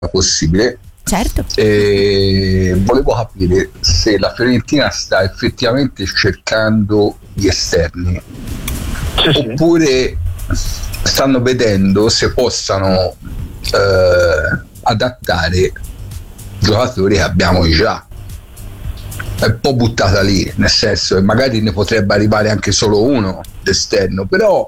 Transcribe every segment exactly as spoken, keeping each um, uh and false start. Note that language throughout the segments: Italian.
possibile. Certo. E volevo capire se la Fiorentina sta effettivamente cercando gli esterni, sì, oppure sì. stanno vedendo se possano eh, adattare giocatori che abbiamo già. È un po' buttata lì, nel senso che magari ne potrebbe arrivare anche solo uno d'esterno, però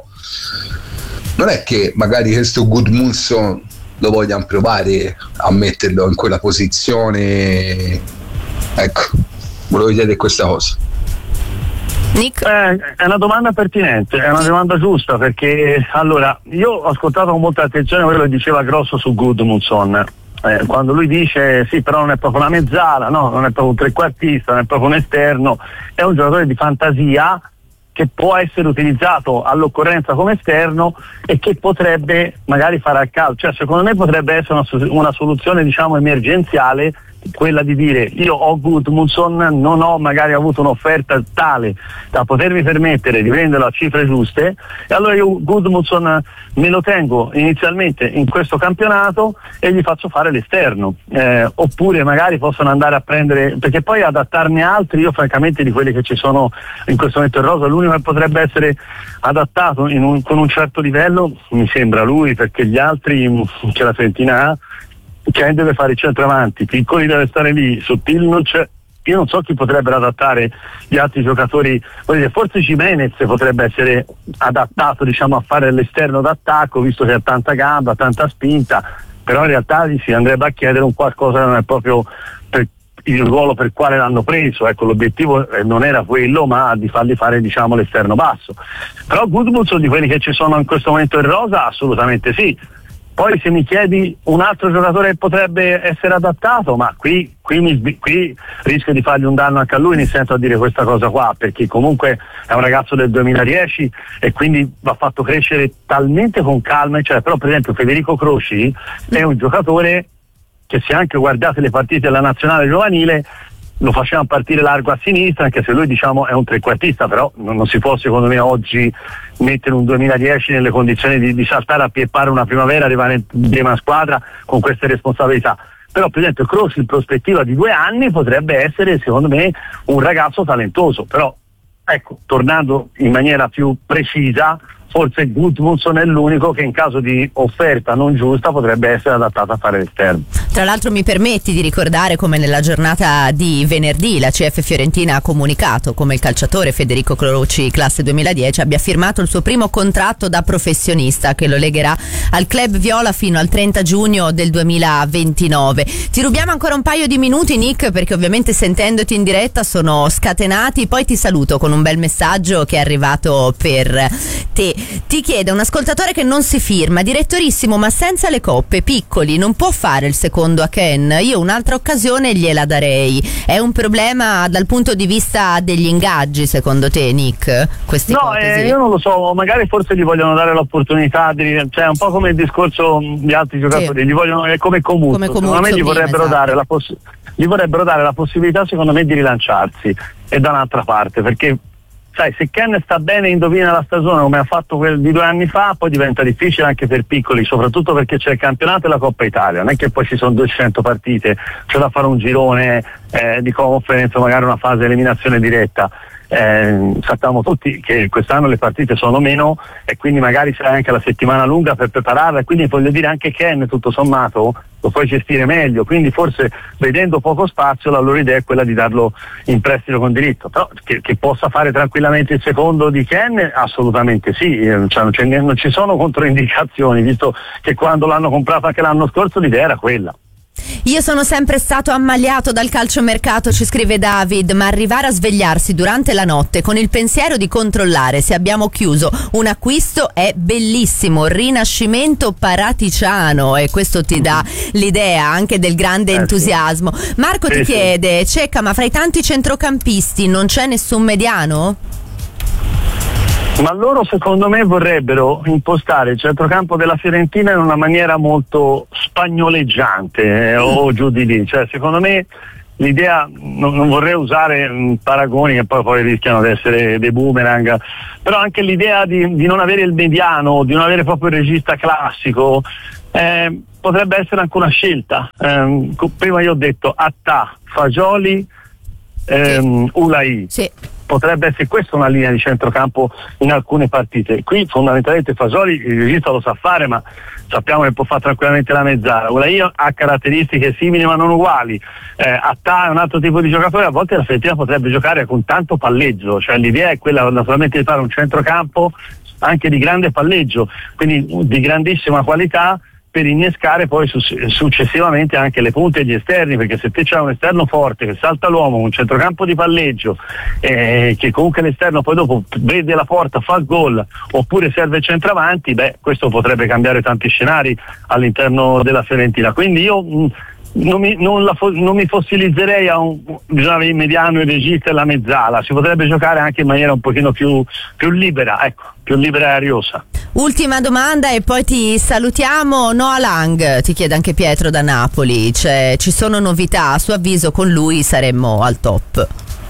non è che magari questo Gudmundsson lo vogliamo provare a metterlo in quella posizione. Ecco, volevo chiedere questa cosa. Nick? Eh, è una domanda pertinente, è una domanda giusta, perché allora io ho ascoltato con molta attenzione quello che diceva Grosso su Gudmundsson. Eh, quando lui dice sì, però non è proprio una mezzala, no, non è proprio un trequartista, non è proprio un esterno, è un giocatore di fantasia che può essere utilizzato all'occorrenza come esterno e che potrebbe magari fare al calcio. Cioè, secondo me potrebbe essere una, una soluzione, diciamo, emergenziale, quella di dire io ho Gudmundsson, non ho magari avuto un'offerta tale da potermi permettere di prenderlo a cifre giuste, e allora io Gudmundsson me lo tengo inizialmente in questo campionato e gli faccio fare l'esterno, eh, oppure magari possono andare a prendere, perché poi adattarne altri, io francamente di quelli che ci sono in questo momento in rosa, l'unico che potrebbe essere adattato in un, con un certo livello mi sembra lui, perché gli altri che la Fiorentina ha, che deve fare il centravanti, Piccoli deve stare lì, Sottile non c'è. Io non so chi potrebbero adattare gli altri giocatori, forse Gimenez potrebbe essere adattato, diciamo, a fare l'esterno d'attacco, visto che ha tanta gamba, tanta spinta, però in realtà gli si andrebbe a chiedere un qualcosa che non è proprio per il ruolo per quale l'hanno preso. Ecco, l'obiettivo non era quello, ma di fargli fare, diciamo, l'esterno basso. Però Gudmundsson, di quelli che ci sono in questo momento in rosa, assolutamente sì. Poi se mi chiedi un altro giocatore che potrebbe essere adattato, ma qui, qui, mi, qui rischio di fargli un danno anche a lui, nel senso a dire questa cosa qua, perché comunque è un ragazzo del duemiladieci e quindi va fatto crescere talmente con calma, cioè, però per esempio Federico Croci è un giocatore che, se anche guardate le partite della nazionale giovanile, lo facevano partire largo a sinistra, anche se lui, diciamo, è un trequartista, però non, non si può, secondo me, oggi mettere un duemiladieci nelle condizioni di, di saltare a piepare una primavera, arrivare in prima squadra con queste responsabilità. Però per esempio Kroos in prospettiva di due anni potrebbe essere, secondo me, un ragazzo talentoso. Però ecco, tornando in maniera più precisa, forse Gudmundsson è l'unico che in caso di offerta non giusta potrebbe essere adattato a fare l'esterno. Tra l'altro mi permetti di ricordare come nella giornata di venerdì la C F Fiorentina ha comunicato come il calciatore Federico Croci, classe duemiladieci, abbia firmato il suo primo contratto da professionista che lo legherà al club viola fino al trenta giugno del duemilaventinove. Ti rubiamo ancora un paio di minuti, Nick, perché ovviamente sentendoti in diretta sono scatenati, poi ti saluto con un bel messaggio che è arrivato per te. Ti chiede un ascoltatore che non si firma: direttorissimo, ma senza le coppe, Piccoli non può fare il secondo a Ken? Io un'altra occasione gliela darei. È un problema dal punto di vista degli ingaggi, secondo te, Nick? No, eh, io non lo so, magari forse gli vogliono dare l'opportunità di, cioè un po' come il discorso di altri giocatori, sì. Gli vogliono, è come Comuzzo, come secondo me gli vorrebbero, esatto. dare la poss- gli vorrebbero dare la possibilità, secondo me, di rilanciarsi, e da un'altra parte, perché sai, se Ken sta bene e indovina la stagione come ha fatto quel di due anni fa, poi diventa difficile anche per Piccoli, soprattutto perché c'è il campionato e la Coppa Italia, non è che poi ci sono duecento partite, c'è da fare un girone eh, di conference, magari una fase di eliminazione diretta. Eh, sappiamo tutti che quest'anno le partite sono meno e quindi magari c'è anche la settimana lunga per prepararla, e quindi voglio dire anche Ken tutto sommato lo puoi gestire meglio, quindi forse vedendo poco spazio la loro idea è quella di darlo in prestito con diritto, però che, che possa fare tranquillamente il secondo di Ken, assolutamente sì, eh, cioè non, c'è, non ci sono controindicazioni, visto che quando l'hanno comprato anche l'anno scorso l'idea era quella. Io sono sempre stato ammaliato dal calciomercato, ci scrive David, ma arrivare a svegliarsi durante la notte con il pensiero di controllare se abbiamo chiuso un acquisto è bellissimo, rinascimento paraticiano, e questo ti dà l'idea anche del grande entusiasmo. Marco ti chiede: Cecca, ma fra i tanti centrocampisti non c'è nessun mediano? Ma loro secondo me vorrebbero impostare il centrocampo della Fiorentina in una maniera molto spagnoleggiante eh, o giù di lì, cioè secondo me l'idea, non, non vorrei usare mh, paragoni che poi, poi rischiano di essere dei boomerang, però anche l'idea di, di non avere il mediano, di non avere proprio il regista classico, eh, potrebbe essere anche una scelta. Eh, prima io ho detto Attà, Fagioli, ehm, Ulai. Sì. Potrebbe essere questa una linea di centrocampo in alcune partite. Qui fondamentalmente Fasoli il regista lo sa fare, ma sappiamo che può fare tranquillamente la mezzala. Ulai ha caratteristiche simili ma non uguali. Eh, Attà è un altro tipo di giocatore, a volte la Fiorentina potrebbe giocare con tanto palleggio, cioè l'idea è quella naturalmente di fare un centrocampo anche di grande palleggio, quindi di grandissima qualità, per innescare poi successivamente anche le punte e gli esterni, perché se te c'hai un esterno forte che salta l'uomo, un centrocampo di palleggio, eh, che comunque l'esterno poi dopo vede la porta, fa il gol, oppure serve il centravanti, beh, questo potrebbe cambiare tanti scenari all'interno della Fiorentina. Quindi io mh, non, mi, non, la, non mi fossilizzerei a un bisogna il mediano, il regista e la mezzala, si potrebbe giocare anche in maniera un pochino più, più libera, ecco, più libera e ariosa. Ultima domanda e poi ti salutiamo. Noah Lang, ti chiede anche Pietro da Napoli, cioè, ci sono novità? A suo avviso con lui saremmo al top?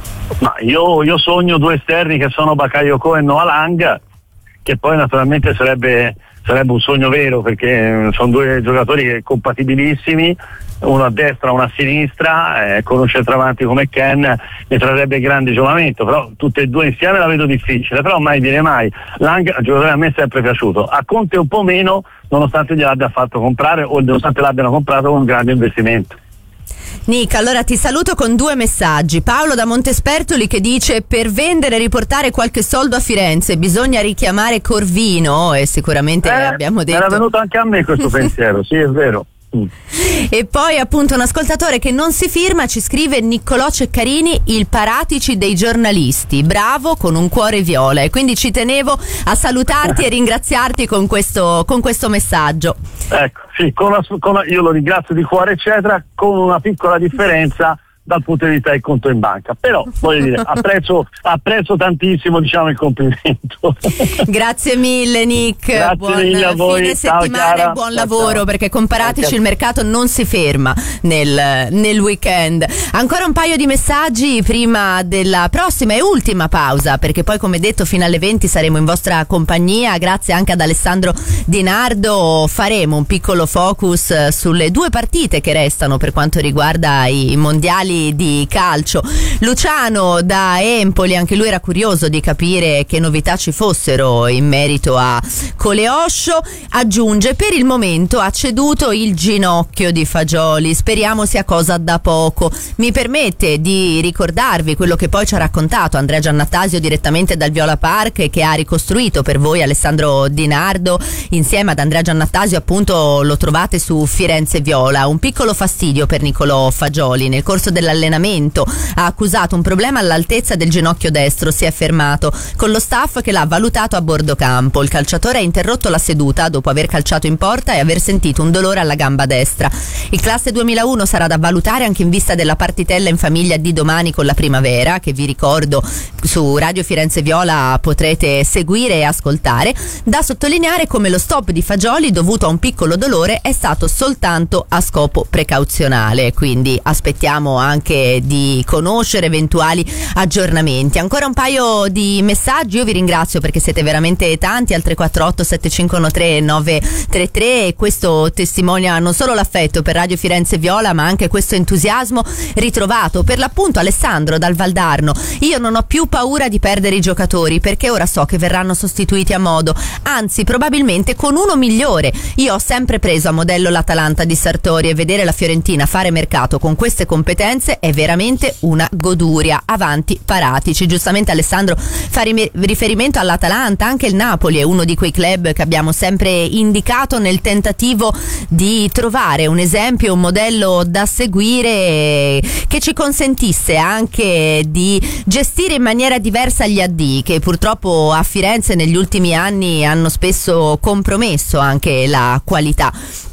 Ma io, io sogno due esterni che sono Bakayoko e Noah Lang, che poi naturalmente sarebbe, sarebbe un sogno vero, perché sono due giocatori che compatibilissimi, uno a destra e uno a sinistra, eh, con un centravanti come Ken ne trarrebbe grande giovamento, però tutte e due insieme la vedo difficile, però mai dire mai. Lang, il giocatore a me è sempre piaciuto, a Conte un po' meno, nonostante gliel'abbia fatto comprare o nonostante l'abbiano comprato con un grande investimento. Nick, allora ti saluto con due messaggi. Paolo da Montespertoli che dice: per vendere e riportare qualche soldo a Firenze bisogna richiamare Corvino, e sicuramente eh, abbiamo detto... Era venuto anche a me questo pensiero, sì, è vero. Mm. E poi appunto un ascoltatore che non si firma ci scrive: Niccolò Ceccarini, il Paratici dei giornalisti, bravo, con un cuore viola, e quindi ci tenevo a salutarti e ringraziarti con questo, con questo messaggio. Ecco, sì, con la, con la, io lo ringrazio di cuore eccetera, con una piccola differenza dal punto di vista del conto in banca, però voglio dire, apprezzo, apprezzo tantissimo, diciamo, il complimento. Grazie mille Nick, grazie buon mille a voi. fine Ciao, settimana Chiara. e buon Ciao, lavoro, ciao. perché con Paratici Grazie. il mercato non si ferma nel, nel weekend. Ancora un paio di messaggi prima della prossima e ultima pausa, perché poi come detto fino alle venti saremo in vostra compagnia. Grazie anche ad Alessandro Di Nardo, faremo un piccolo focus sulle due partite che restano per quanto riguarda i mondiali di calcio. Luciano da Empoli, anche lui era curioso di capire che novità ci fossero in merito a Coleoscio, aggiunge: per il momento ha ceduto il ginocchio di Fagioli, speriamo sia cosa da poco. Mi permette di ricordarvi quello che poi ci ha raccontato Andrea Giannattasio direttamente dal Viola Park, che ha ricostruito per voi Alessandro Di Nardo insieme ad Andrea Giannattasio, appunto lo trovate su Firenze Viola. Un piccolo fastidio per Niccolò Fagioli: nel corso dell'allenamento ha accusato un problema all'altezza del ginocchio destro, si è fermato con lo staff che l'ha valutato a bordo campo. Il calciatore ha interrotto la seduta dopo aver calciato in porta e aver sentito un dolore alla gamba destra. Il classe duemilauno sarà da valutare anche in vista della partitella in famiglia di domani con la Primavera, che vi ricordo su Radio Firenze Viola potrete seguire e ascoltare. Da sottolineare come lo stop di Fagioli dovuto a un piccolo dolore è stato soltanto a scopo precauzionale, quindi aspettiamo anche di conoscere eventuali aggiornamenti. Ancora un paio di messaggi, io vi ringrazio perché siete veramente tanti, al tre quattro otto sette cinque uno tre nove tre tre, e questo testimonia non solo l'affetto per Radio Firenze Viola ma anche questo entusiasmo ritrovato. Per l'appunto Alessandro dal Valdarno: io non ho più paura di perdere i giocatori perché ora so che verranno sostituiti a modo, anzi probabilmente con uno migliore. Io ho sempre preso a modello l'Atalanta di Sartori e vedere la Fiorentina fare mercato con queste competenze è veramente una goduria. Avanti Paratici. Giustamente Alessandro fa riferimento all'Atalanta, anche il Napoli è uno di quei club che abbiamo sempre indicato nel tentativo di trovare un esempio, un modello da seguire che ci consentisse anche di gestire in maniera diversa gli addii, che purtroppo a Firenze negli ultimi anni hanno spesso compromesso anche la qualità.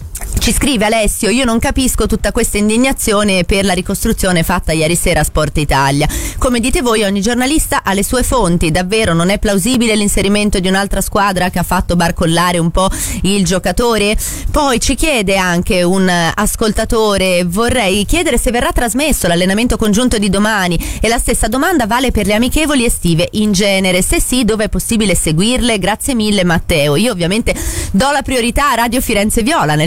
Ci scrive Alessio: io non capisco tutta questa indignazione per la ricostruzione fatta ieri sera a Sport Italia. Come dite voi, ogni giornalista ha le sue fonti, davvero non è plausibile l'inserimento di un'altra squadra che ha fatto barcollare un po' il giocatore? Poi ci chiede anche un ascoltatore: vorrei chiedere se verrà trasmesso l'allenamento congiunto di domani, e la stessa domanda vale per le amichevoli estive in genere, se sì dove è possibile seguirle. Grazie mille Matteo. Io ovviamente do la priorità a Radio Firenze Viola, nel senso che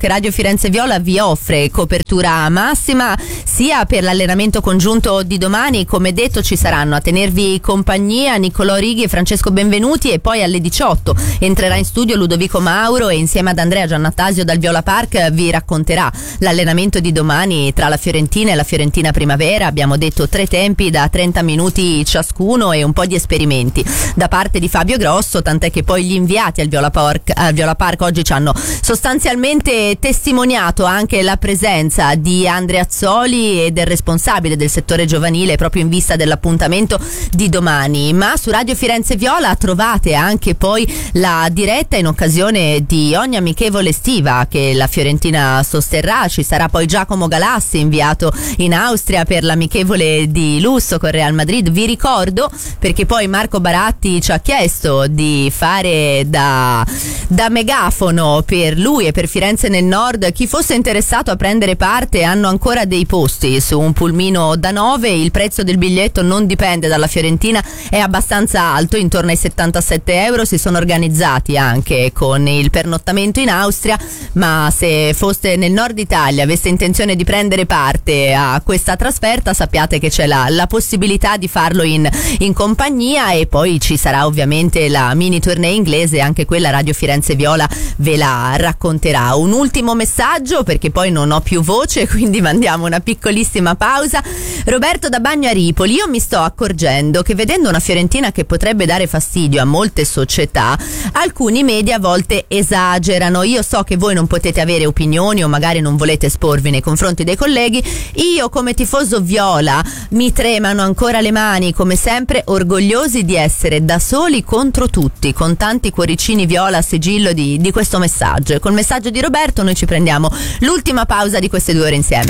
che Radio Firenze Viola vi offre copertura massima sia per l'allenamento congiunto di domani. Come detto, ci saranno a tenervi compagnia Niccolò Righi e Francesco Benvenuti, e poi alle diciotto entrerà in studio Ludovico Mauro e insieme ad Andrea Giannattasio dal Viola Park vi racconterà l'allenamento di domani tra la Fiorentina e la Fiorentina Primavera. Abbiamo detto tre tempi da trenta minuti ciascuno e un po' di esperimenti da parte di Fabio Grosso, tant'è che poi gli inviati al Viola Park, al Viola Park oggi ci hanno sostanzialmente testimoniato anche la presenza di Andrea Azzoli e del responsabile del settore giovanile proprio in vista dell'appuntamento di domani. Ma su Radio Firenze Viola trovate anche poi la diretta in occasione di ogni amichevole estiva che la Fiorentina sosterrà. Ci sarà poi Giacomo Galassi, inviato in Austria per l'amichevole di lusso con Real Madrid. Vi ricordo, perché poi Marco Baratti ci ha chiesto di fare da, da megafono per lui e per Firenze nel Nord, chi fosse interessato a prendere parte, hanno ancora dei posti su un pulmino da nove. Il prezzo del biglietto non dipende dalla Fiorentina, è abbastanza alto, intorno ai settantasette euro. Si sono organizzati anche con il pernottamento in Austria, ma se foste nel Nord Italia, aveste intenzione di prendere parte a questa trasferta, sappiate che c'è la, la possibilità di farlo in, in compagnia. E poi ci sarà ovviamente la mini tournée inglese, anche quella Radio Firenze Viola ve la racconterà. Un ultimo messaggio, perché poi non ho più voce, quindi mandiamo una piccolissima pausa. Roberto da Bagno a Ripoli: io mi sto accorgendo che vedendo una Fiorentina che potrebbe dare fastidio a molte società, alcuni media a volte esagerano. Io so che voi non potete avere opinioni o magari non volete esporvi nei confronti dei colleghi. Io come tifoso viola mi tremano ancora le mani, come sempre orgogliosi di essere da soli contro tutti, con tanti cuoricini viola a sigillo di, di questo messaggio. E col messaggio di Roberto noi ci prendiamo l'ultima pausa di queste due ore insieme.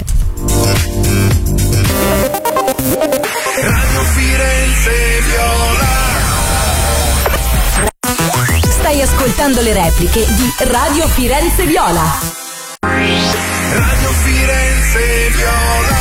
Radio Firenze Viola. Stai ascoltando le repliche di Radio Firenze Viola. Radio Firenze Viola.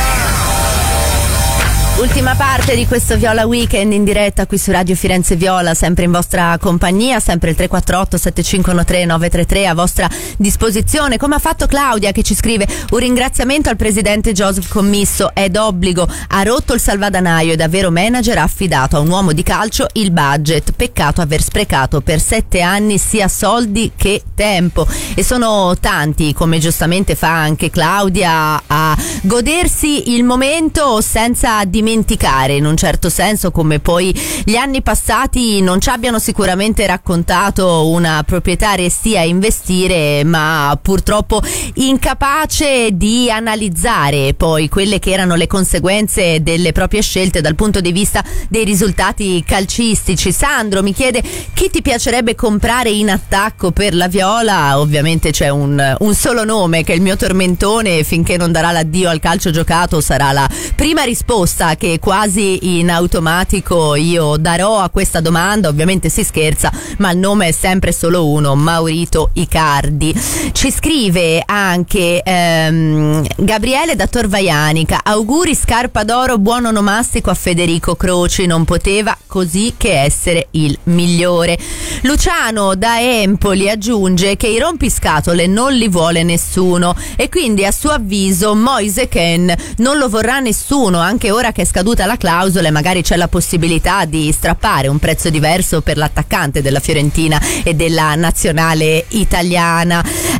Ultima parte di questo Viola Weekend in diretta qui su Radio Firenze Viola, sempre in vostra compagnia, sempre il tre quattro otto sette cinque uno tre nove tre tre a vostra disposizione, come ha fatto Claudia che ci scrive: un ringraziamento al presidente Joseph Commisso, è d'obbligo, ha rotto il salvadanaio e davvero manager ha affidato a un uomo di calcio il budget, peccato aver sprecato per sette anni sia soldi che tempo. E sono tanti, come giustamente fa anche Claudia, a godersi il momento senza dimenticare dimenticare in un certo senso come poi gli anni passati non ci abbiano sicuramente raccontato una proprietà restia a investire, ma purtroppo incapace di analizzare poi quelle che erano le conseguenze delle proprie scelte dal punto di vista dei risultati calcistici. Sandro mi chiede: chi ti piacerebbe comprare in attacco per la Viola? Ovviamente c'è un, un solo nome che è il mio tormentone, finché non darà l'addio al calcio giocato sarà la prima risposta che quasi in automatico io darò a questa domanda. Ovviamente si scherza, ma il nome è sempre solo uno: Maurito Icardi. Ci scrive anche ehm, Gabriele da Torvaianica: auguri scarpa d'oro, buon onomastico a Federico Croci, non poteva così che essere il migliore. Luciano da Empoli aggiunge che i rompiscatole non li vuole nessuno e quindi a suo avviso Moise Kean non lo vorrà nessuno, anche ora che è scaduta la clausola e magari c'è la possibilità di strappare un prezzo diverso per l'attaccante della Fiorentina e della nazionale italiana.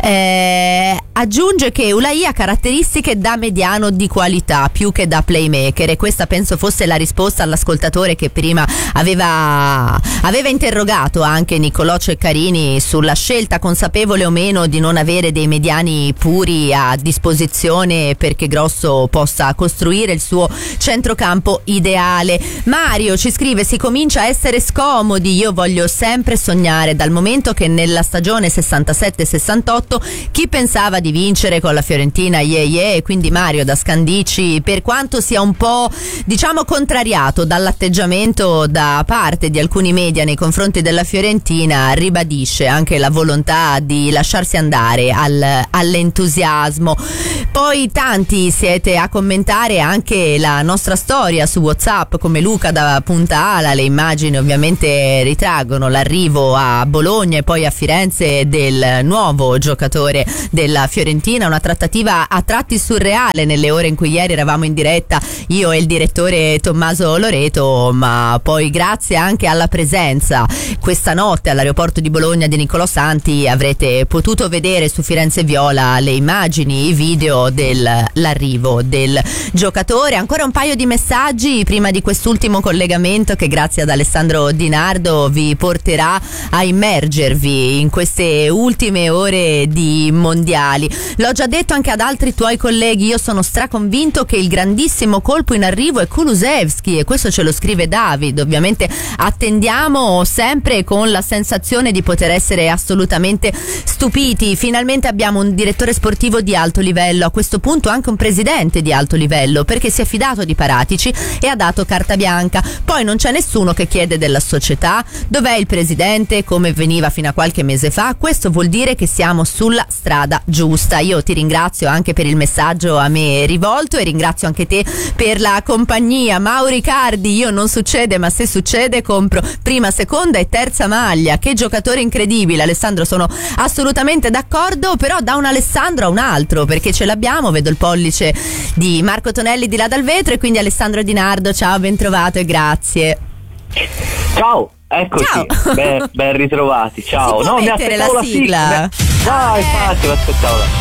Eh, aggiunge che Ulai ha caratteristiche da mediano di qualità più che da playmaker, e questa penso fosse la risposta all'ascoltatore che prima aveva, aveva interrogato anche Niccolò Ceccarini sulla scelta, consapevole o meno, di non avere dei mediani puri a disposizione perché Grosso possa costruire il suo centrocampo ideale. Mario ci scrive: si comincia a essere scomodi, io voglio sempre sognare, dal momento che nella stagione sessantasette sessantotto chi pensava di vincere con la Fiorentina yeah yeah, quindi Mario da Scandicci, per quanto sia un po' diciamo contrariato dall'atteggiamento da parte di alcuni media nei confronti della Fiorentina, ribadisce anche la volontà di lasciarsi andare al, all'entusiasmo. Poi tanti siete a commentare anche la nostra storia su WhatsApp, come Luca da Punta Ala. Le immagini ovviamente ritraggono l'arrivo a Bologna e poi a Firenze del nuovo giocatore giocatore della Fiorentina, una trattativa a tratti surreale nelle ore in cui ieri eravamo in diretta io e il direttore Tommaso Loreto, ma poi grazie anche alla presenza questa notte all'aeroporto di Bologna di Niccolò Santi avrete potuto vedere su Firenze Viola le immagini, i video dell'arrivo del giocatore. Ancora un paio di messaggi prima di quest'ultimo collegamento che grazie ad Alessandro Di Nardo vi porterà a immergervi in queste ultime ore di mondiali. L'ho già detto anche ad altri tuoi colleghi, io sono straconvinto che il grandissimo colpo in arrivo è Kulusevski, e questo ce lo scrive David. Ovviamente attendiamo sempre con la sensazione di poter essere assolutamente stupiti. Finalmente abbiamo un direttore sportivo di alto livello, a questo punto anche un presidente di alto livello, perché si è fidato di Paratici e ha dato carta bianca. Poi non c'è nessuno che chiede della società dov'è il presidente, come veniva fino a qualche mese fa. Questo vuol dire che siamo sulla strada giusta. Io ti ringrazio anche per il messaggio a me rivolto e ringrazio anche te per la compagnia. Mauri Cardi, io non succede, ma se succede compro prima, seconda e terza maglia. Che giocatore incredibile, Alessandro, sono assolutamente d'accordo, però da un Alessandro a un altro, perché ce l'abbiamo, vedo il pollice di Marco Tonelli di là dal vetro, e quindi Alessandro Di Nardo, ciao, ben trovato e grazie. Ciao, eccoci, Ciao. ben, ben ritrovati, ciao. Si può no, mi mettere aspettavo la la sigla? sigla. No, Eh. infatti, mi aspettavo la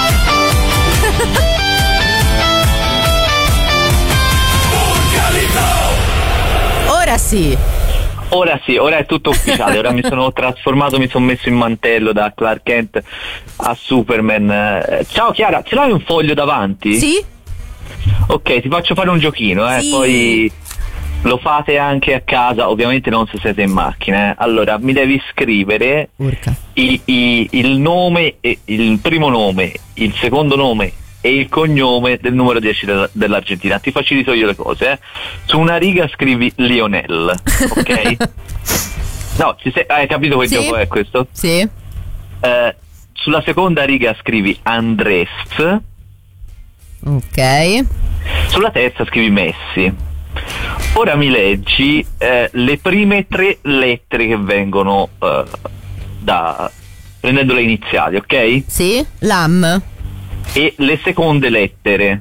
Ora sì. Ora sì, ora è tutto ufficiale, ora mi sono trasformato, mi sono messo in mantello da Clark Kent a Superman. Eh, Ciao Chiara, ce l'hai un foglio davanti? Sì? Ok, ti faccio fare un giochino, eh, Sì. poi lo fate anche a casa, ovviamente non se siete in macchina. Eh. Allora, mi devi scrivere Urca. i- i- il nome, e- il primo nome, il secondo nome e il cognome del numero dieci della- dell'Argentina. Ti facilito io le cose, eh. Su una riga scrivi Lionel, ok? No, ci sei- hai capito che Sì. gioco è questo? Sì. Eh, sulla seconda riga scrivi Andrés, Ok. sulla terza scrivi Messi. Ora mi leggi eh, le prime tre lettere che vengono eh, da prendendo le iniziali, ok? Sì? Lam? E le seconde lettere.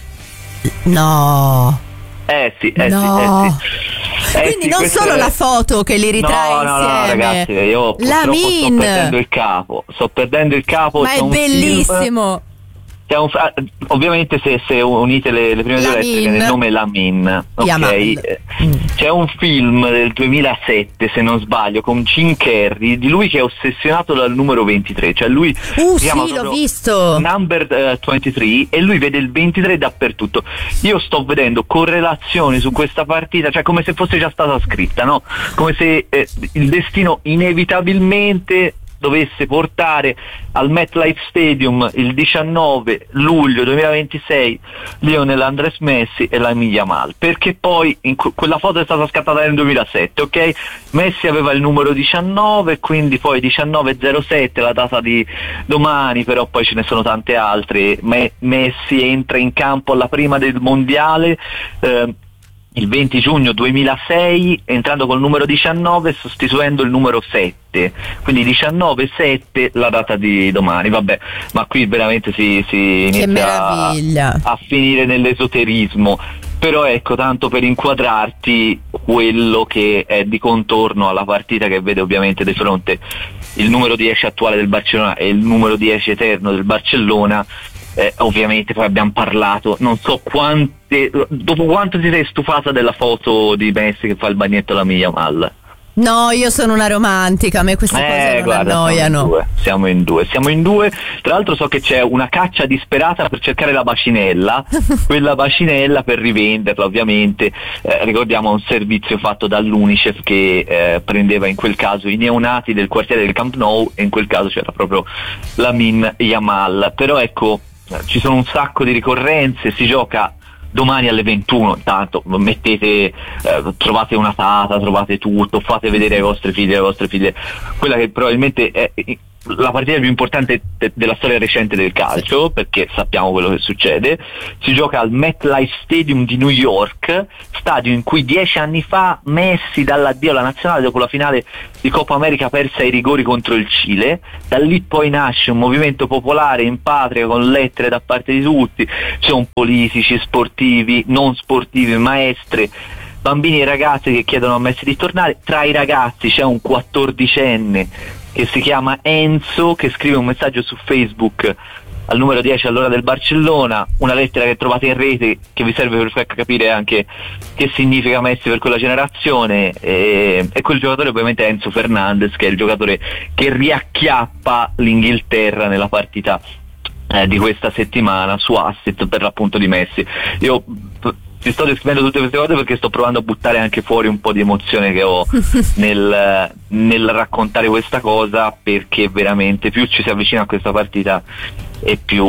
No. Eh sì, eh No. sì, eh sì. Eh Quindi sì, non questo solo è- la foto che li ritrae no, no, insieme. no, ragazzi, io La purtroppo sto min. perdendo il capo. Sto perdendo il capo. Ma c'è è un film- bellissimo. c'è un- ah, ovviamente se, se unite le, le prime due lettere Lamin. viene il nome Lamin, ok? Yamal. Eh, Mm. C'è un film del duemilasette, se non sbaglio, con Jim Carrey, di lui che è ossessionato dal numero ventitré, cioè lui Uh, si chiama sì, l'ho proprio visto. Number eh, ventitré, e lui vede il ventitré dappertutto. Io sto vedendo correlazioni su questa partita, cioè come se fosse già stata scritta, no? Come se eh, il destino inevitabilmente dovesse portare al MetLife Stadium il diciannove luglio duemilaventisei Lionel Andrés Messi e Lamine Yamal, perché poi in que- quella foto è stata scattata nel duemilasette, ok? Messi aveva il numero diciannove, quindi poi diciannove zero sette la data di domani, però poi ce ne sono tante altre. Me- Messi entra in campo alla prima del mondiale eh, il venti giugno duemilasei, entrando col numero diciannove e sostituendo il numero sette, quindi diciannove sette la data di domani. Vabbè, ma qui veramente si, si Che inizia meraviglia. a, a finire nell'esoterismo. Però ecco, tanto per inquadrarti quello che è di contorno alla partita, che vede ovviamente di fronte il numero dieci attuale del Barcellona e il numero dieci eterno del Barcellona. Eh, ovviamente poi abbiamo parlato, non so quante, dopo quanto ti sei stufata della foto di Messi che fa il bagnetto alla Lamine Yamal? No, io sono una romantica, a me queste cose Eh, non guarda, annoiano. siamo in due, siamo in due, siamo in due. Tra l'altro so che c'è una caccia disperata per cercare la bacinella, quella bacinella per rivenderla ovviamente. Eh, ricordiamo un servizio fatto dall'Unicef che eh, prendeva in quel caso i neonati del quartiere del Camp Nou, e in quel caso c'era proprio Lamine Yamal. Però ecco, ci sono un sacco di ricorrenze, si gioca domani alle ventuno, intanto mettete, eh, trovate una data, trovate tutto, fate vedere ai vostri figli e alle vostre figlie quella che probabilmente è la partita più importante de- della storia recente del calcio, perché sappiamo quello che succede. Si gioca al MetLife Stadium di New York, stadio in cui dieci anni fa Messi dall'addio alla nazionale dopo la finale di Coppa America persa ai rigori contro il Cile. Da lì poi nasce un movimento popolare in patria con lettere da parte di tutti, ci sono politici, sportivi, non sportivi, maestre, bambini e ragazzi che chiedono a Messi di tornare. Tra i ragazzi c'è un quattordicenne che si chiama Enzo, che scrive un messaggio su Facebook al numero dieci all'ora del Barcellona, una lettera che trovate in rete che vi serve per far capire anche che significa Messi per quella generazione, e, e quel giocatore ovviamente è Enzo Fernandez, che è il giocatore che riacchiappa l'Inghilterra nella partita eh, di questa settimana su Asset per l'appunto di Messi. Io p- ti sto descrivendo tutte queste cose perché sto provando a buttare anche fuori un po' di emozione che ho nel, nel raccontare questa cosa, perché veramente più ci si avvicina a questa partita e più,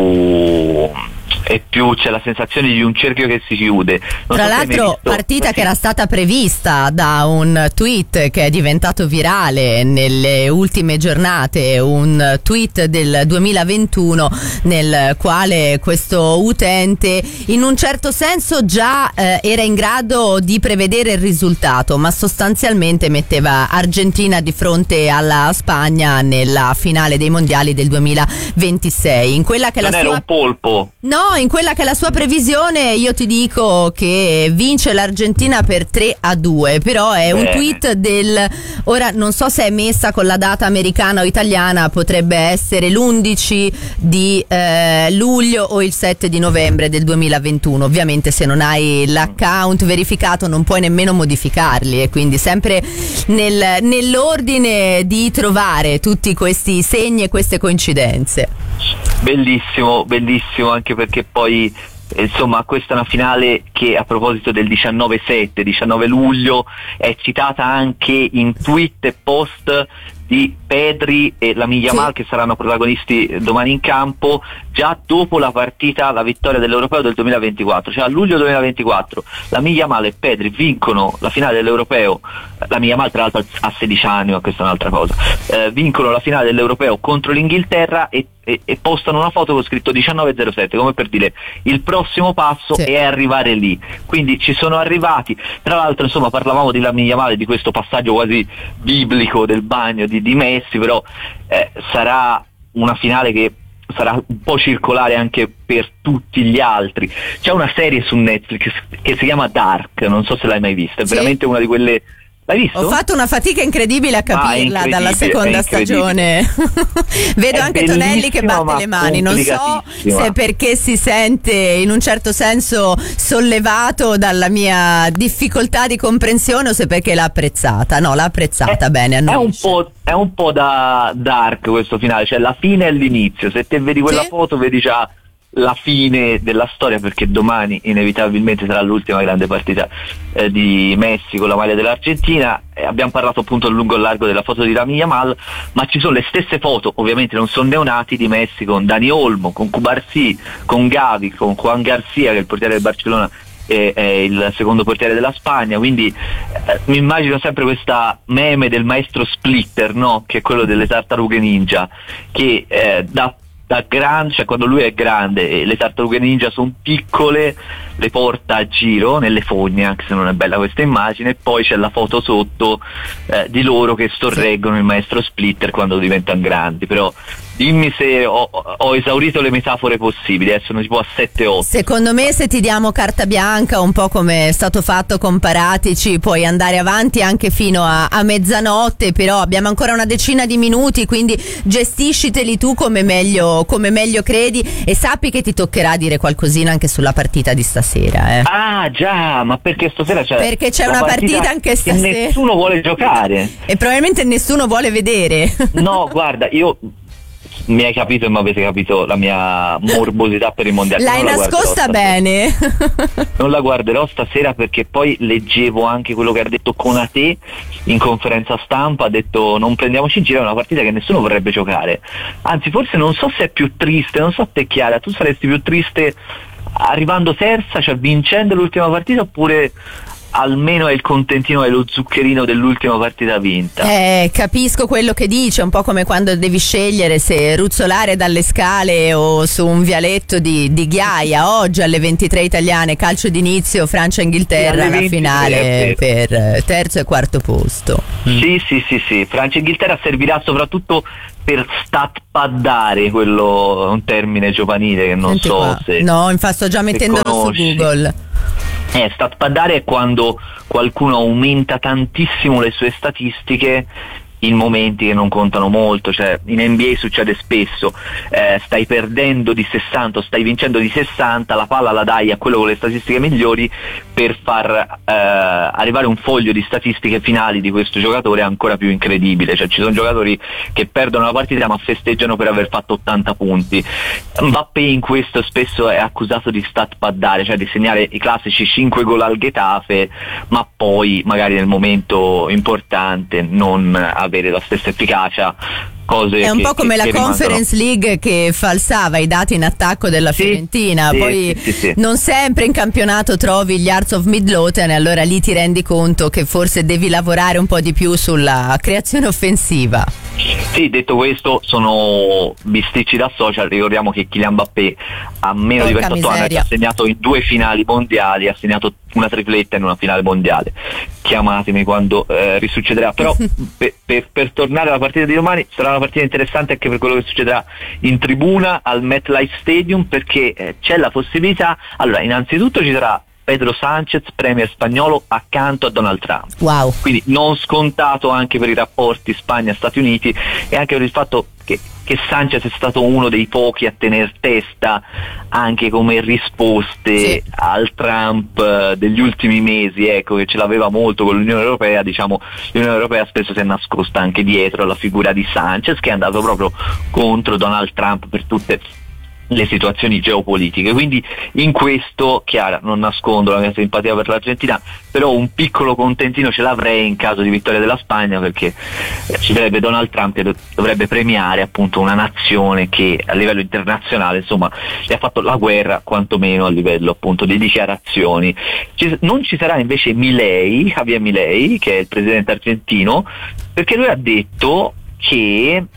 e più c'è la sensazione di un cerchio che si chiude. Non Tra so l'altro partita che era stata prevista da un tweet che è diventato virale nelle ultime giornate, un tweet del duemilaventuno nel quale questo utente in un certo senso già eh, era in grado di prevedere il risultato, ma sostanzialmente metteva Argentina di fronte alla Spagna nella finale dei mondiali del duemilaventisei. In quella che non la era sua... un polpo. No, in quella che è la sua previsione io ti dico che vince l'Argentina per tre a due, però è un Bene. tweet del, ora non so se è messa con la data americana o italiana, potrebbe essere l'undici di eh, luglio o il sette di novembre del duemilaventuno. Ovviamente se non hai l'account verificato non puoi nemmeno modificarli, e quindi sempre nel, nell'ordine di trovare tutti questi segni e queste coincidenze. Bellissimo, bellissimo, anche perché poi insomma questa è una finale che, a proposito del diciannove sette, diciannove luglio, è citata anche in tweet e post di Pedri e Lamine Yamal, sì, che saranno protagonisti domani in campo, già dopo la partita, la vittoria dell'Europeo del duemilaventiquattro, cioè a luglio duemilaventiquattro Lamine Yamal e Pedri vincono la finale dell'Europeo. Lamine Yamal tra l'altro ha sedici anni, ma questa è un'altra cosa. Eh, vincono la finale dell'Europeo contro l'Inghilterra e, e, e postano una foto con scritto diciannove zero sette, come per dire il prossimo passo, sì, è arrivare lì. Quindi ci sono arrivati. Tra l'altro insomma parlavamo di Lamine Yamal, di questo passaggio quasi biblico del bagno di di Messi, però eh, sarà una finale che sarà un po' circolare anche per tutti gli altri. C'è una serie su Netflix che si chiama Dark, non so se l'hai mai vista, è, sì, veramente una di quelle. L'hai visto? Ho fatto una fatica incredibile a capirla ah, dalla seconda stagione. Vedo è anche Tonelli che batte le mani, non so se perché si sente in un certo senso sollevato dalla mia difficoltà di comprensione o se perché l'ha apprezzata. No, l'ha apprezzata, è, bene. È un, po', è un po' da Dark questo finale, cioè la fine e l'inizio. Se te vedi quella, sì, foto vedi già la fine della storia, perché domani inevitabilmente sarà l'ultima grande partita eh, di Messi con la maglia dell'Argentina. Eh, abbiamo parlato appunto a lungo e largo della foto di Lamine Yamal, ma ci sono le stesse foto, ovviamente non sono neonati, di Messi con Dani Olmo, con Cubarsí, con Gavi, con Juan Garcia, che è il portiere del Barcellona, è, è il secondo portiere della Spagna. Quindi eh, mi immagino sempre questa meme del maestro Splitter, no? Che è quello delle tartarughe ninja, che eh, da da grande, cioè quando lui è grande e le tartarughe ninja sono piccole, le porta a giro nelle fogne, anche se non è bella questa immagine, e poi c'è la foto sotto eh, di loro che sorreggono il maestro Splitter quando diventano grandi. Però dimmi se ho, ho esaurito le metafore possibili, adesso non si può a sette otto. Secondo me se ti diamo carta bianca, un po' come è stato fatto con Paratici, puoi andare avanti anche fino a, a mezzanotte, però abbiamo ancora una decina di minuti, quindi gestisciteli tu come meglio, come meglio credi, e sappi che ti toccherà dire qualcosina anche sulla partita di stasera. Eh. Ah già, ma perché stasera c'è Perché c'è una partita, partita anche stasera che nessuno vuole giocare e probabilmente nessuno vuole vedere. No, guarda, io mi hai capito e mi avete capito la mia morbosità per i mondiali. L'hai nascosta bene. Non la guarderò stasera, perché poi leggevo anche quello che ha detto Konaté in conferenza stampa, ha detto non prendiamoci in giro, è una partita che nessuno vorrebbe giocare. Anzi, forse non so se è più triste, non so te Chiara, tu saresti più triste arrivando terza, cioè vincendo l'ultima partita, oppure almeno è il contentino e lo zuccherino dell'ultima partita vinta. Eh, capisco quello che dice, un po' come quando devi scegliere se ruzzolare dalle scale o su un vialetto di, di ghiaia. Oggi alle ventitré italiane, calcio d'inizio, Francia-Inghilterra, la finale per terzo e quarto posto. Sì, sì, sì, sì. Francia-Inghilterra servirà soprattutto per stat-paddare, quello è un termine giovanile che non Senti so qua. se No, infatti sto già mettendolo su Google. Eh, stat-paddare è quando qualcuno aumenta tantissimo le sue statistiche in momenti che non contano molto, cioè in N B A succede spesso, eh, stai perdendo di sessanta o stai vincendo di sessanta, la palla la dai a quello con le statistiche migliori per far eh, arrivare un foglio di statistiche finali di questo giocatore ancora più incredibile, cioè ci sono giocatori che perdono la partita ma festeggiano per aver fatto ottanta punti. Mbappé in questo spesso è accusato di stat-paddare, cioè di segnare i classici cinque gol al Getafe ma poi magari nel momento importante non avere la stessa efficacia, cose è un che, po' come che, la che Conference League che falsava i dati in attacco della sì, Fiorentina, sì, poi sì, sì, sì. non sempre in campionato trovi gli Hearts of Midlothian e allora lì ti rendi conto che forse devi lavorare un po' di più sulla creazione offensiva. Sì, detto questo, sono bisticci da social. Ricordiamo che Kylian Mbappé a meno Porca di ventotto anni miseria. ha segnato in due finali mondiali, ha segnato una tripletta in una finale mondiale. Chiamatemi quando eh, risuccederà, però per, per, per tornare alla partita di domani sarà una partita interessante anche per quello che succederà in tribuna al MetLife Stadium, perché eh, c'è la possibilità, allora innanzitutto ci sarà Pedro Sánchez, premier spagnolo, accanto a Donald Trump. Wow. Quindi non scontato anche per i rapporti Spagna-Stati Uniti e anche per il fatto che, che Sánchez è stato uno dei pochi a tener testa anche come risposte sì. al Trump eh, degli ultimi mesi, ecco, che ce l'aveva molto con l'Unione Europea. Diciamo, l'Unione Europea spesso si è nascosta anche dietro la figura di Sánchez, che è andato proprio contro Donald Trump per tutte le situazioni geopolitiche. Quindi in questo, Chiara, non nascondo la mia simpatia per l'Argentina, però un piccolo contentino ce l'avrei in caso di vittoria della Spagna, perché ci sarebbe Donald Trump che dovrebbe premiare appunto una nazione che a livello internazionale insomma gli ha fatto la guerra, quantomeno a livello appunto di dichiarazioni. Ci, non ci sarà invece Milei, Javier Milei, che è il presidente argentino, perché lui ha detto che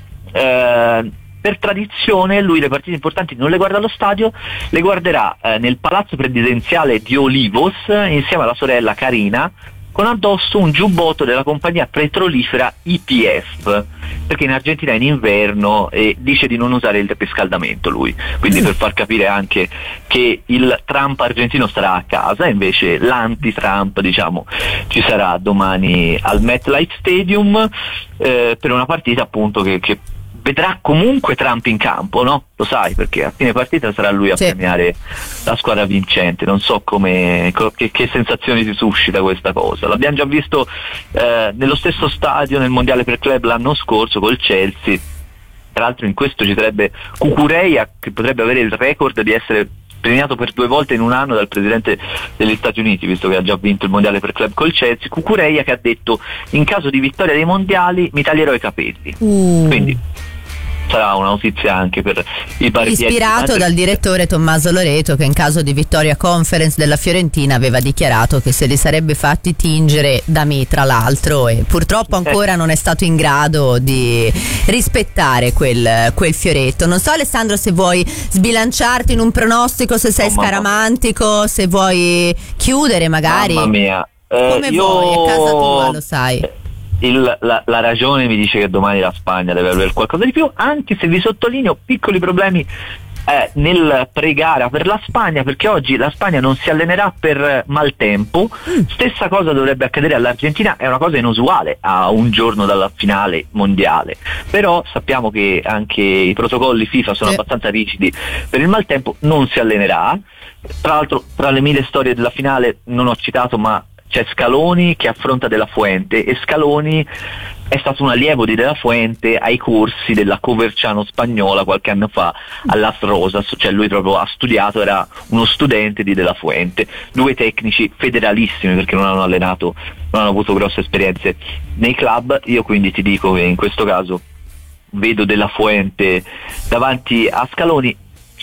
eh, per tradizione lui le partite importanti non le guarda allo stadio, le guarderà eh, nel palazzo presidenziale di Olivos insieme alla sorella Karina, con addosso un giubbotto della compagnia petrolifera Y P F, perché in Argentina è in inverno e dice di non usare il riscaldamento lui, quindi per far capire anche che il Trump argentino starà a casa, invece l'anti-Trump diciamo ci sarà domani al MetLife Stadium eh, per una partita appunto che, che vedrà comunque Trump in campo, no? Lo sai, perché a fine partita sarà lui a sì. premiare la squadra vincente. Non so come che, che sensazioni si suscita questa cosa. L'abbiamo già visto eh, nello stesso stadio nel mondiale per club l'anno scorso col Chelsea. Tra l'altro in questo ci sarebbe Cucurella, che potrebbe avere il record di essere premiato per due volte in un anno dal presidente degli Stati Uniti, visto che ha già vinto il mondiale per club col Chelsea. Cucurella che ha detto: in caso di vittoria dei mondiali mi taglierò i capelli. uh. Quindi sarà una notizia anche per i paritieri. Ispirato dal direttore Tommaso Loreto, che in caso di vittoria conference della Fiorentina aveva dichiarato che se li sarebbe fatti tingere da me, tra l'altro, e purtroppo ancora non è stato in grado di rispettare quel, quel fioretto. Non so, Alessandro, se vuoi sbilanciarti in un pronostico, se sei oh, scaramantico, se vuoi chiudere magari. Mamma mia. Eh, come io... vuoi, è casa tua, lo sai. Il, la, la ragione mi dice che domani la Spagna deve avere qualcosa di più, anche se vi sottolineo piccoli problemi eh, nel pre-gara per la Spagna, perché oggi la Spagna non si allenerà per maltempo. mm. Stessa cosa dovrebbe accadere all'Argentina, è una cosa inusuale a un giorno dalla finale mondiale, però sappiamo che anche i protocolli FIFA sono sì. abbastanza rigidi per il maltempo. Non si allenerà. Tra l'altro, tra le mille storie della finale non ho citato, ma c'è Scaloni che affronta De La Fuente, e Scaloni è stato un allievo di De La Fuente ai corsi della Coverciano spagnola qualche anno fa all'As Rosas, cioè lui proprio ha studiato, era uno studente di De La Fuente. Due tecnici federalissimi, perché non hanno allenato, non hanno avuto grosse esperienze nei club. Io quindi ti dico che in questo caso vedo De La Fuente davanti a Scaloni.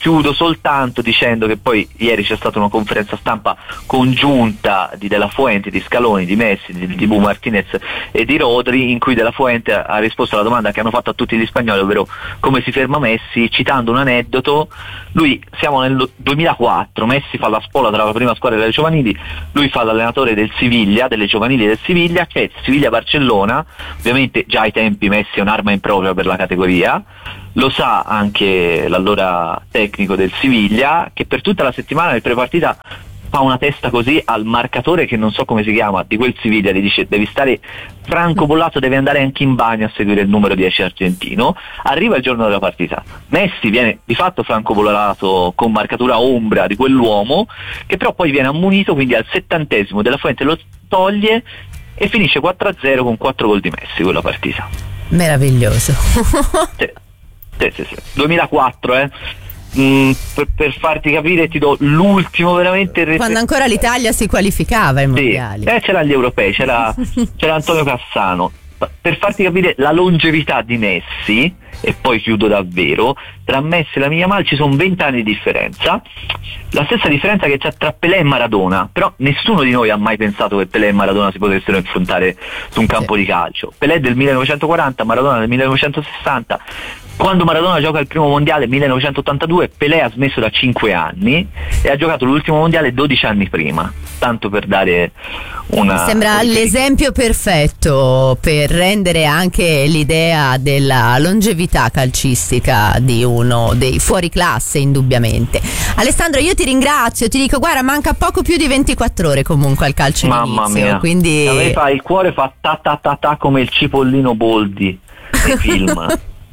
chiudo soltanto dicendo che poi ieri c'è stata una conferenza stampa congiunta di De La Fuente, di Scaloni, di Messi, di Dibu Martinez e di Rodri, in cui De La Fuente ha risposto alla domanda che hanno fatto a tutti gli spagnoli, ovvero come si ferma Messi, citando un aneddoto. Lui, siamo nel duemilaquattro, Messi fa la spola tra la prima squadra delle giovanili, lui fa l'allenatore del Siviglia, delle giovanili del Siviglia, c'è Siviglia-Barcellona, ovviamente già ai tempi Messi è un'arma impropria per la categoria, lo sa anche l'allora tecnico del Siviglia, che per tutta la settimana del prepartita fa una testa così al marcatore che non so come si chiama, di quel Siviglia, gli dice devi stare francobollato, devi andare anche in bagno a seguire il numero dieci argentino. Arriva il giorno della partita, Messi viene di fatto francobollato con marcatura ombra di quell'uomo, che però poi viene ammonito, quindi al settantesimo De La Fuente lo toglie e finisce quattro a zero con quattro gol di Messi quella partita. Meraviglioso. Sì. Sì, sì, sì. duemilaquattro, eh. Mm, per, per farti capire ti do l'ultimo veramente. Quando ancora l'Italia si qualificava ai mondiali. Sì. Eh, c'era gli europei, c'era, c'era Antonio Cassano. Per farti capire la longevità di Messi, e poi chiudo davvero, tra Messi e la Yamal ci sono venti anni di differenza, la stessa differenza che c'è tra Pelé e Maradona, però nessuno di noi ha mai pensato che Pelé e Maradona si potessero affrontare su un campo sì. di calcio. Pelé del millenovecentoquaranta, Maradona del millenovecentosessanta. Quando Maradona gioca il primo mondiale millenovecentottantadue, Pelé ha smesso da cinque anni e ha giocato l'ultimo mondiale dodici anni prima, tanto per dare una... Mi sembra l'esempio perfetto per rendere anche l'idea della longevità calcistica di uno dei fuoriclasse, indubbiamente. Alessandro, io ti ringrazio, ti dico guarda, manca poco più di ventiquattro ore comunque al calcio Mamma d'inizio, mia. quindi... A me fa, il cuore fa ta ta ta ta come il cipollino Boldi nei film.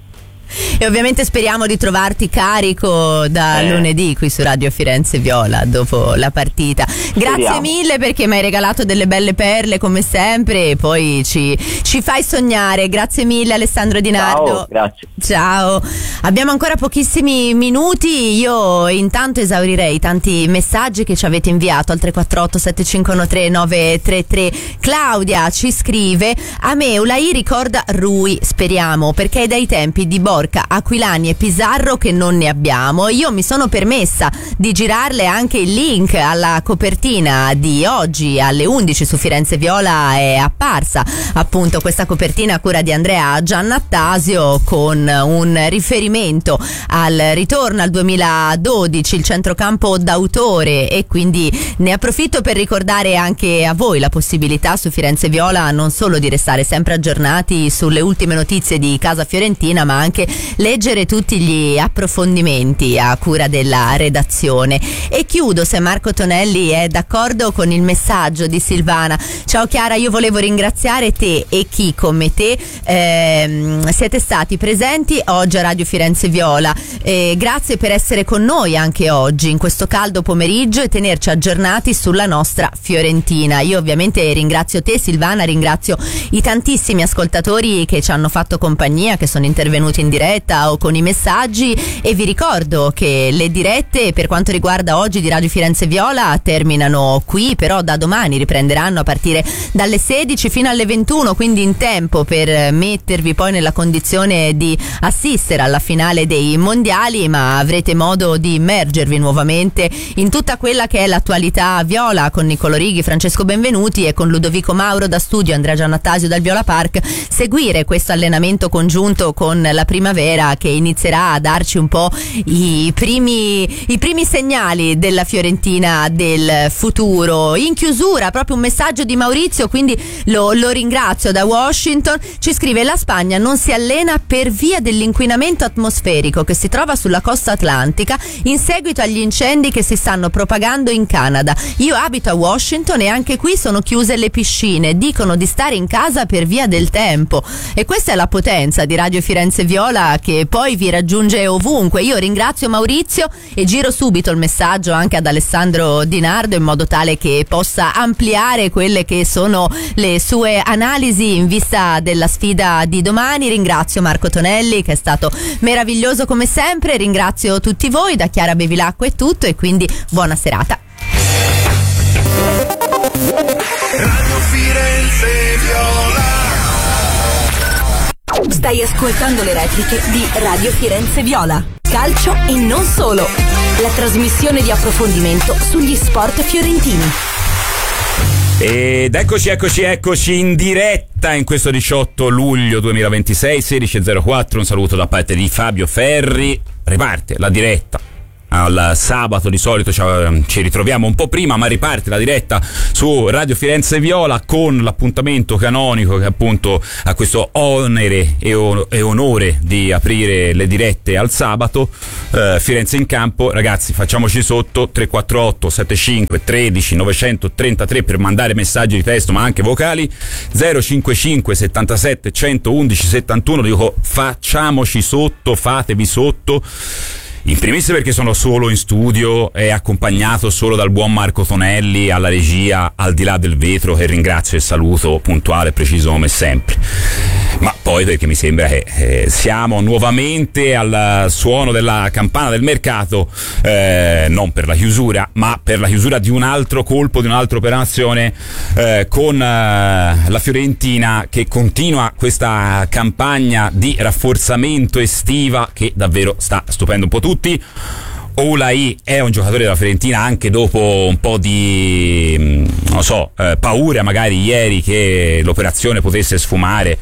E ovviamente speriamo di trovarti carico da eh. lunedì qui su Radio Firenze Viola dopo la partita. Grazie Speriamo. mille perché mi hai regalato delle belle perle come sempre e poi ci, ci fai sognare. Grazie mille Alessandro Di Nardo. Ciao, grazie. Ciao. Abbiamo ancora pochissimi minuti, io intanto esaurirei tanti messaggi che ci avete inviato al tre quattro otto sette cinque uno tre nove tre tre. Claudia ci scrive: a me Ulai ricorda Rui, speriamo, perché è dai tempi di Borja, Aquilani e Pizarro che non ne abbiamo. Io mi sono permessa di girarle anche il link alla copertina di oggi alle undici su Firenze Viola. È apparsa appunto questa copertina a cura di Andrea Giannattasio con un riferimento al ritorno al duemiladodici, il centrocampo d'autore, e quindi ne approfitto per ricordare anche a voi la possibilità su Firenze Viola non solo di restare sempre aggiornati sulle ultime notizie di casa fiorentina, ma anche leggere tutti gli approfondimenti a cura della redazione. E chiudo, se Marco Tonelli è d'accordo, con il messaggio di Silvana. Ciao Chiara, io volevo ringraziare te e chi come te ehm, siete stati presenti oggi a Radio Firenze Viola. Eh, grazie per essere con noi anche oggi in questo caldo pomeriggio e tenerci aggiornati sulla nostra Fiorentina. Io ovviamente ringrazio te Silvana, ringrazio i tantissimi ascoltatori che ci hanno fatto compagnia, che sono intervenuti in diretta o con i messaggi, e vi ricordo che le dirette per quanto riguarda oggi di Radio Firenze Viola terminano qui, però da domani riprenderanno a partire dalle sedici fino alle ventuno, quindi in tempo per mettervi poi nella condizione di assistere alla finale dei mondiali, ma avrete modo di immergervi nuovamente in tutta quella che è l'attualità viola con Niccolò Righi, Francesco Benvenuti e con Ludovico Mauro da studio, Andrea Giannattasio dal Viola Park, seguire questo allenamento congiunto con la primavera che inizierà a darci un po' i primi, i primi segnali della Fiorentina del futuro. In chiusura proprio un messaggio di Maurizio, quindi lo, lo ringrazio, da Washington. Ci scrive: la Spagna non si allena per via dell'inquinamento atmosferico che si trova sulla costa atlantica in seguito agli incendi che si stanno propagando in Canada. Io abito a Washington e anche qui sono chiuse le piscine, dicono di stare in casa per via del tempo. E questa è la potenza di Radio Firenze Viola, che poi vi raggiunge ovunque. Io ringrazio Maurizio e giro subito il messaggio anche ad Alessandro Di Nardo in modo tale che possa ampliare quelle che sono le sue analisi in vista della sfida di domani. Ringrazio Marco Tonelli che è stato meraviglioso come sempre, ringrazio tutti voi. Da Chiara Bevilacqua è tutto e quindi buona serata. Radio Firenze Viola. Stai ascoltando le repliche di Radio Firenze Viola. Calcio e non solo. La trasmissione di approfondimento sugli sport fiorentini. Ed eccoci, eccoci, eccoci in diretta in questo diciotto luglio duemilaventisei, sedici e zero quattro. Un saluto da parte di Fabio Ferri. Riparte la diretta. Al sabato di solito ci ritroviamo un po' prima, ma riparte la diretta su Radio Firenze Viola con l'appuntamento canonico che appunto ha questo onere e onore di aprire le dirette al sabato. eh, Firenze in campo, ragazzi, facciamoci sotto. Tre quattro otto sette cinque tredici novecentotrentatré per mandare messaggi di testo ma anche vocali. Zero cinquantacinque settantasette centoundici settantuno. Dico facciamoci sotto, fatevi sotto. In primis perché sono solo in studio e accompagnato solo dal buon Marco Tonelli alla regia, al di là del vetro, che ringrazio e saluto puntuale e preciso come sempre. Ma poi perché mi sembra che eh, siamo nuovamente al suono della campana del mercato, eh, non per la chiusura, ma per la chiusura di un altro colpo, di un'altra operazione, eh, con eh, la Fiorentina che continua questa campagna di rafforzamento estiva che davvero sta stupendo un po' tutti. Oulai è un giocatore della Fiorentina anche dopo un po' di non so eh, paura magari ieri che l'operazione potesse sfumare,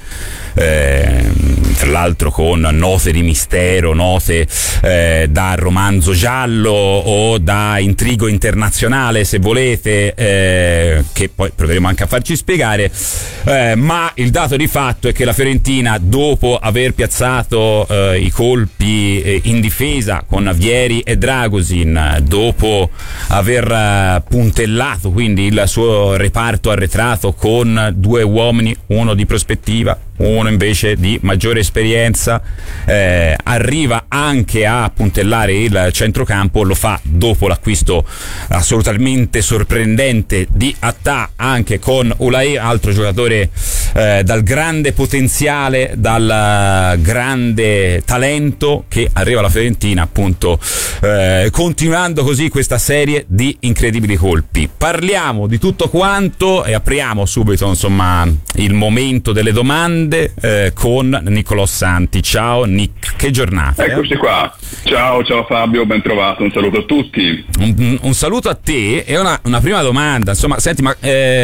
eh, tra l'altro con note di mistero, note eh, da romanzo giallo o da intrigo internazionale se volete, eh, che poi proveremo anche a farci spiegare, eh, ma il dato di fatto è che la Fiorentina, dopo aver piazzato eh, i colpi eh, in difesa con Vieri e Dragosin, dopo aver uh, puntellato quindi il suo reparto arretrato con due uomini, uno di prospettiva, uno invece di maggiore esperienza, eh, arriva anche a puntellare il centrocampo. Lo fa dopo l'acquisto assolutamente sorprendente di Attà, anche con Oulai, altro giocatore eh, dal grande potenziale, dal grande talento, che arriva alla Fiorentina appunto, eh, continuando così questa serie di incredibili colpi. Parliamo di tutto quanto e apriamo subito insomma il momento delle domande Eh, con Niccolò Santi. Ciao Nick, che giornata. Eccoci eh? qua. Ciao, ciao Fabio, ben trovato, un saluto a tutti. Un, un saluto a te e una, una prima domanda, insomma, senti, ma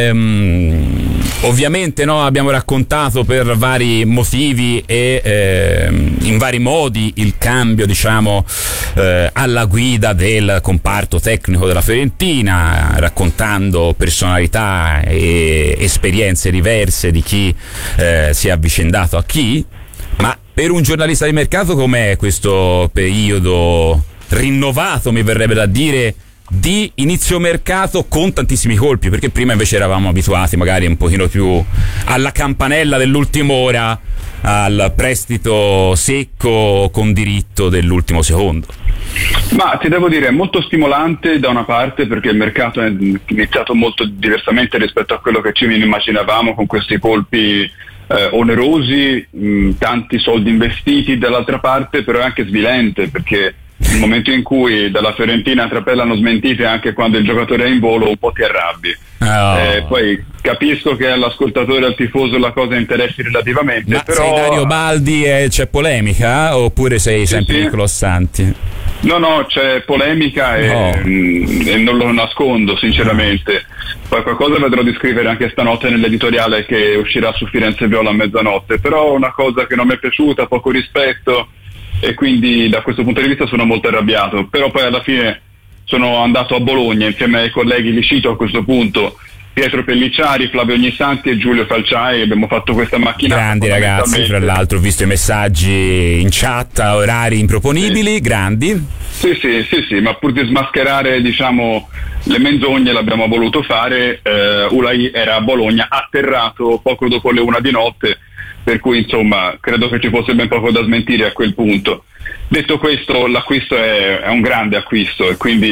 ehm, ovviamente no, abbiamo raccontato per vari motivi e ehm, in vari modi il cambio, diciamo, eh, alla guida del comparto tecnico della Fiorentina, raccontando personalità e esperienze diverse di chi eh, si è avvicendato a chi. Ma per un giornalista di mercato com'è questo periodo rinnovato, mi verrebbe da dire, di inizio mercato con tantissimi colpi? Perché prima invece eravamo abituati magari un pochino più alla campanella dell'ultima ora, al prestito secco con diritto dell'ultimo secondo. Ma ti devo dire, è molto stimolante da una parte, perché il mercato è iniziato molto diversamente rispetto a quello che ci immaginavamo, con questi colpi eh, onerosi, mh, tanti soldi investiti. Dall'altra parte però è anche svilente, perché nel momento in cui dalla Fiorentina trapelano smentite anche quando il giocatore è in volo, un po' ti arrabbi. Oh. Eh, poi capisco che all'ascoltatore e al tifoso la cosa interessi relativamente. Ma però... sei Dario Baldi e c'è polemica, oppure sei sì, sempre sì. Niccolò Santi? No, no, c'è polemica e, oh. mh, e non lo nascondo sinceramente. Poi qualcosa vedrò di scrivere anche stanotte nell'editoriale che uscirà su Firenze Viola a mezzanotte, però una cosa che non mi è piaciuta, poco rispetto, e quindi da questo punto di vista sono molto arrabbiato. Però poi alla fine sono andato a Bologna insieme ai colleghi, li cito a questo punto, Pietro Pellicciari, Flavio Ognissanti e Giulio Falciai. Abbiamo fatto questa macchina. Grandi ragazzi, fra l'altro ho visto i messaggi in chat a orari improponibili, sì. Grandi. Sì, sì, sì, sì, ma pur di smascherare, diciamo, le menzogne l'abbiamo voluto fare. eh, Oulai era a Bologna, atterrato poco dopo le una di notte, per cui insomma credo che ci fosse ben poco da smentire a quel punto. Detto questo, l'acquisto è, è un grande acquisto e quindi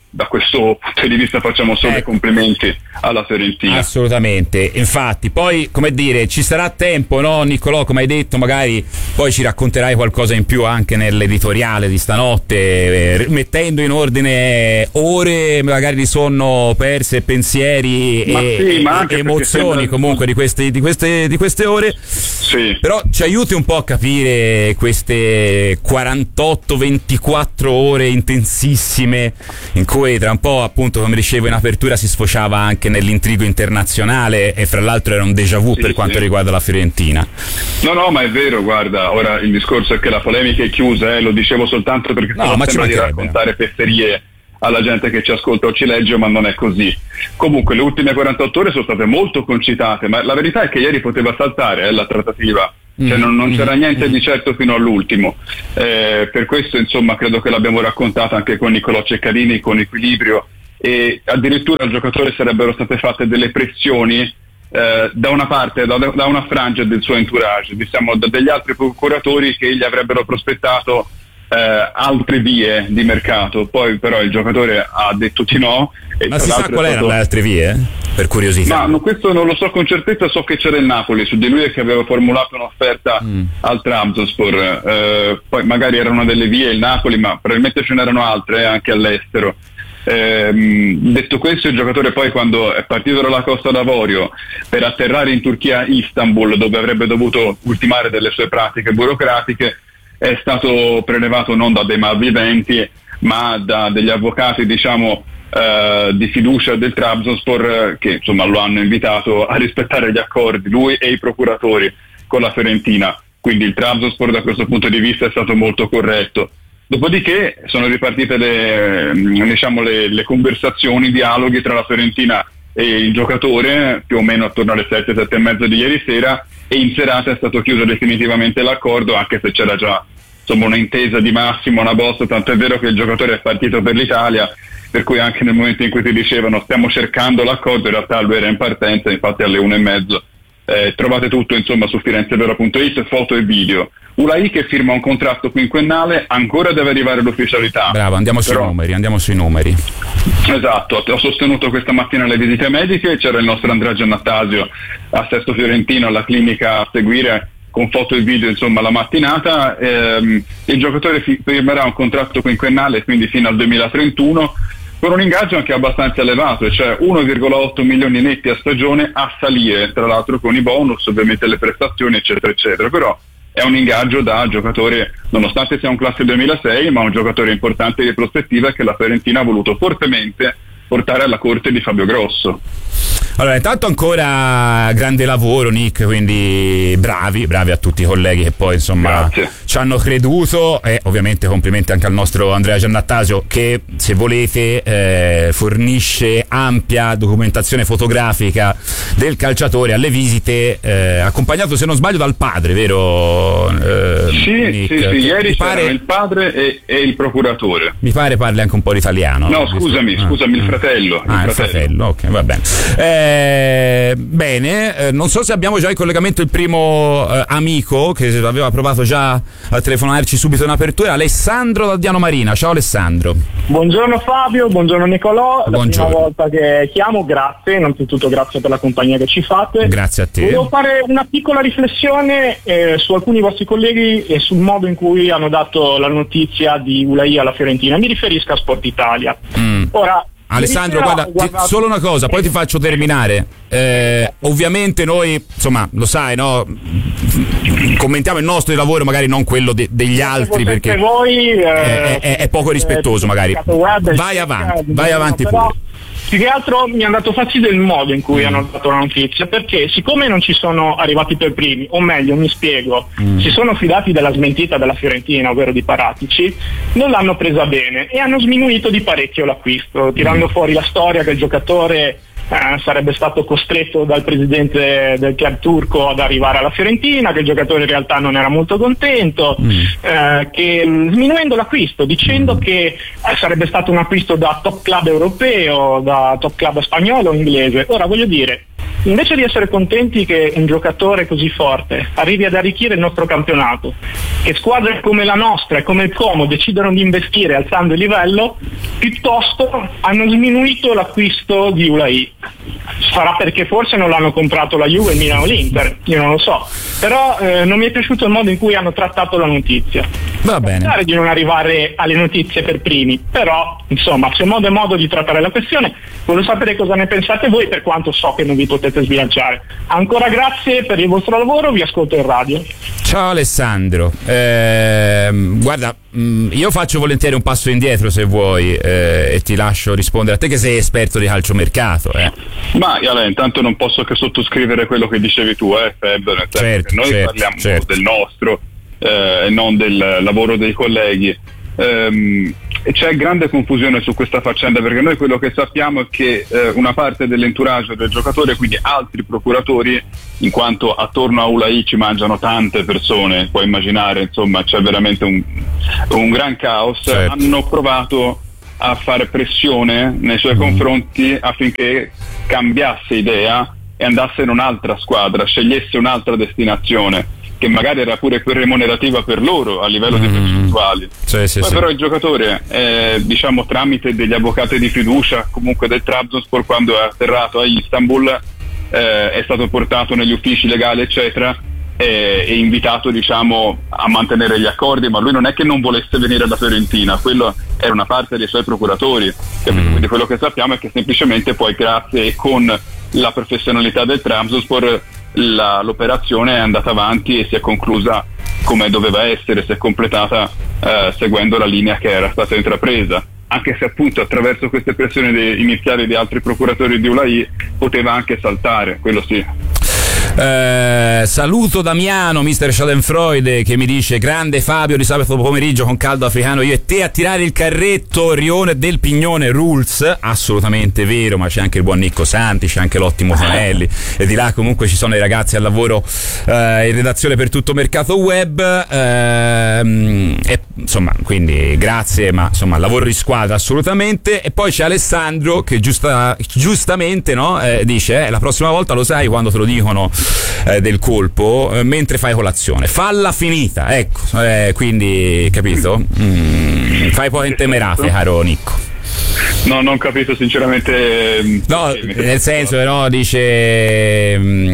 da questo punto di vista facciamo solo ecco. i complimenti alla Fiorentina. Assolutamente, infatti poi come dire ci sarà tempo, no Niccolò, come hai detto, magari poi ci racconterai qualcosa in più anche nell'editoriale di stanotte, eh, mettendo in ordine ore magari di sonno perse, pensieri ma e, sì, ma anche emozioni sembra... comunque di queste, di, queste, di queste ore, sì. Però ci aiuti un po' a capire queste quarantotto ventiquattro ore intensissime in cui tra un po', appunto, come dicevo in apertura, si sfociava anche nell'intrigo internazionale e fra l'altro era un déjà vu sì, per quanto sì. riguarda la Fiorentina. No, no, ma è vero, guarda, ora il discorso è che la polemica è chiusa, eh, lo dicevo soltanto perché no, ma sembra di raccontare fesserie alla gente che ci ascolta o ci legge, ma non è così. Comunque le ultime quarantotto ore sono state molto concitate, ma la verità è che ieri poteva saltare eh, la trattativa. Cioè non, non c'era niente di certo fino all'ultimo, eh, per questo insomma credo che l'abbiamo raccontata anche con Niccolò Ceccarini con equilibrio, e addirittura al giocatore sarebbero state fatte delle pressioni eh, da una parte, da, da una frangia del suo entourage, diciamo da degli altri procuratori che gli avrebbero prospettato eh, altre vie di mercato, poi però il giocatore ha detto di no. E ma si sa qual erano le altre vie? Per curiosità. Ma no, questo non lo so con certezza, so che c'era il Napoli su di lui e che aveva formulato un'offerta mm. al Trabzonspor, eh, poi magari erano delle vie il Napoli, ma probabilmente ce n'erano altre eh, anche all'estero. Eh, detto questo, il giocatore poi quando è partito dalla Costa d'Avorio per atterrare in Turchia Istanbul, dove avrebbe dovuto ultimare delle sue pratiche burocratiche, è stato prelevato non da dei malviventi ma da degli avvocati, diciamo, Uh, di fiducia del Trabzonspor, uh, che insomma lo hanno invitato a rispettare gli accordi, lui e i procuratori, con la Fiorentina, quindi il Trabzonspor da questo punto di vista è stato molto corretto. Dopodiché sono ripartite le, diciamo, le, le conversazioni, i dialoghi tra la Fiorentina e il giocatore più o meno attorno alle sette, sette e mezza di ieri sera, e in serata è stato chiuso definitivamente l'accordo, anche se c'era già insomma un'intesa di massimo, una bozza, tanto è vero che il giocatore è partito per l'Italia, per cui anche nel momento in cui ti dicevano stiamo cercando l'accordo, in realtà lui era in partenza, infatti alle una e mezzo. Eh, trovate tutto insomma su firenzevero punto it, foto e video. Ulai che firma un contratto quinquennale, ancora deve arrivare l'ufficialità. Bravo, andiamo sui Però, numeri, andiamo sui numeri. Esatto, ho sostenuto questa mattina le visite mediche, c'era il nostro Andrea Giannattasio a Sesto Fiorentino alla clinica a seguire con foto e video insomma la mattinata. Ehm, il giocatore fi- firmerà un contratto quinquennale, quindi fino al duemilatrentuno, con un ingaggio anche abbastanza elevato, cioè uno virgola otto milioni netti a stagione, a salire tra l'altro con i bonus, ovviamente le prestazioni eccetera eccetera, però è un ingaggio da giocatore, nonostante sia un classe duemilasei, ma un giocatore importante di prospettiva che la Fiorentina ha voluto fortemente portare alla corte di Fabio Grosso. Allora, intanto ancora grande lavoro Nick, quindi bravi, bravi a tutti i colleghi che poi insomma Grazie. ci hanno creduto, e ovviamente complimenti anche al nostro Andrea Giannattasio che, se volete, eh, fornisce ampia documentazione fotografica del calciatore alle visite, eh, accompagnato, se non sbaglio, dal padre, vero? Eh, sì, Nick? sì, sì, ieri pare... c'erano il padre e, e il procuratore. Mi pare parli anche un po' l'italiano. No, scusami, ah, scusami, il fratello. Ah, il il fratello. fratello, ok, va bene. Eh, bene, eh, non so se abbiamo già in collegamento il primo eh, amico che aveva provato già a telefonarci subito in apertura, Alessandro da Diano Marina. Ciao Alessandro. Buongiorno Fabio, buongiorno Niccolò, la Buongiorno. prima volta che chiamo, grazie, innanzitutto grazie per la compagnia che ci fate. Grazie a te. Volevo fare una piccola riflessione eh, su alcuni vostri colleghi e sul modo in cui hanno dato la notizia di Ulai alla Fiorentina. Mi riferisco a Sport Italia. Mm. Ora, Alessandro, sera guarda, ho guardato... ti, solo una cosa, poi ti faccio terminare. Eh, ovviamente noi, insomma, lo sai, no? Commentiamo il nostro lavoro, magari non quello de- degli altri, perché voi, eh, è, è, è poco rispettoso, magari. Web, Vai avanti, vai avanti però, pure. più che altro mi ha dato fastidio il modo in cui Mm. hanno dato la notizia, perché siccome non ci sono arrivati per primi, o meglio, mi spiego, Mm. si sono fidati della smentita della Fiorentina, ovvero di Paratici, non l'hanno presa bene e hanno sminuito di parecchio l'acquisto, tirando Mm. fuori la storia che il giocatore eh, sarebbe stato costretto dal presidente del club turco ad arrivare alla Fiorentina, che il giocatore in realtà non era molto contento, Mm. eh, che mh, sminuendo l'acquisto, dicendo Mm. che eh, sarebbe stato un acquisto da top club europeo, da top club spagnolo o inglese. Ora voglio dire, invece di essere contenti che un giocatore così forte arrivi ad arricchire il nostro campionato, che squadre come la nostra e come il Como decidono di investire alzando il livello, piuttosto hanno sminuito l'acquisto di Ulai. Sarà perché forse non l'hanno comprato la Juve, il Milan o l'Inter, io non lo so, però eh, non mi è piaciuto il modo in cui hanno trattato la notizia. Va bene. Cercare di non arrivare alle notizie per primi, però insomma, se modo è modo di trattare la questione, voglio sapere cosa ne pensate voi, per quanto so che non vi potete sbilanciare. Ancora grazie per il vostro lavoro, vi ascolto in radio. Ciao Alessandro, eh, guarda, mh, io faccio volentieri un passo indietro se vuoi eh, e ti lascio rispondere a te che sei esperto di calciomercato. Eh. Ma Ale, intanto non posso che sottoscrivere quello che dicevi tu, eh, Feb, nel senso certo, che noi certo, parliamo certo. del nostro e eh, non del lavoro dei colleghi. Ehm, e c'è grande confusione su questa faccenda, perché noi quello che sappiamo è che eh, una parte dell'entourage del giocatore, quindi altri procuratori, in quanto attorno a Ulai ci mangiano tante persone, puoi immaginare, insomma c'è veramente un, un gran caos, certo. hanno provato a fare pressione nei suoi mm. confronti affinché cambiasse idea e andasse in un'altra squadra, scegliesse un'altra destinazione, che magari era pure più remunerativa per loro a livello mm. di percentuali. Sì, sì, Poi sì. però il giocatore, eh, diciamo tramite degli avvocati di fiducia comunque del Trabzonspor, quando è atterrato a Istanbul, eh, è stato portato negli uffici legali eccetera e, e invitato, diciamo, a mantenere gli accordi, ma lui non è che non volesse venire alla Fiorentina, quello era una parte dei suoi procuratori, mm. quindi quello che sappiamo è che semplicemente poi grazie con la professionalità del Trabzonspor La, l'operazione è andata avanti e si è conclusa come doveva essere, si è completata eh, seguendo la linea che era stata intrapresa, anche se appunto attraverso queste pressioni de- iniziali di altri procuratori di Ulai poteva anche saltare, quello sì. Eh, saluto Damiano, mister Schadenfreude, che mi dice: grande Fabio di sabato pomeriggio con caldo africano, io e te a tirare il carretto, Rione del Pignone rules. Assolutamente vero, ma c'è anche il buon Nicco Santi, c'è anche l'ottimo Tonelli e di là comunque ci sono i ragazzi al lavoro eh, in redazione per tutto Mercato Web, eh, e insomma quindi grazie, ma insomma lavoro di squadra assolutamente. E poi c'è Alessandro che giusta, giustamente no, eh, dice eh, la prossima volta lo sai quando te lo dicono eh, del colpo eh, mentre fai colazione, falla finita, ecco, eh, quindi capito? Mm, fai poi in temerate, caro Nicco. No, non capito sinceramente. No, nel senso però dice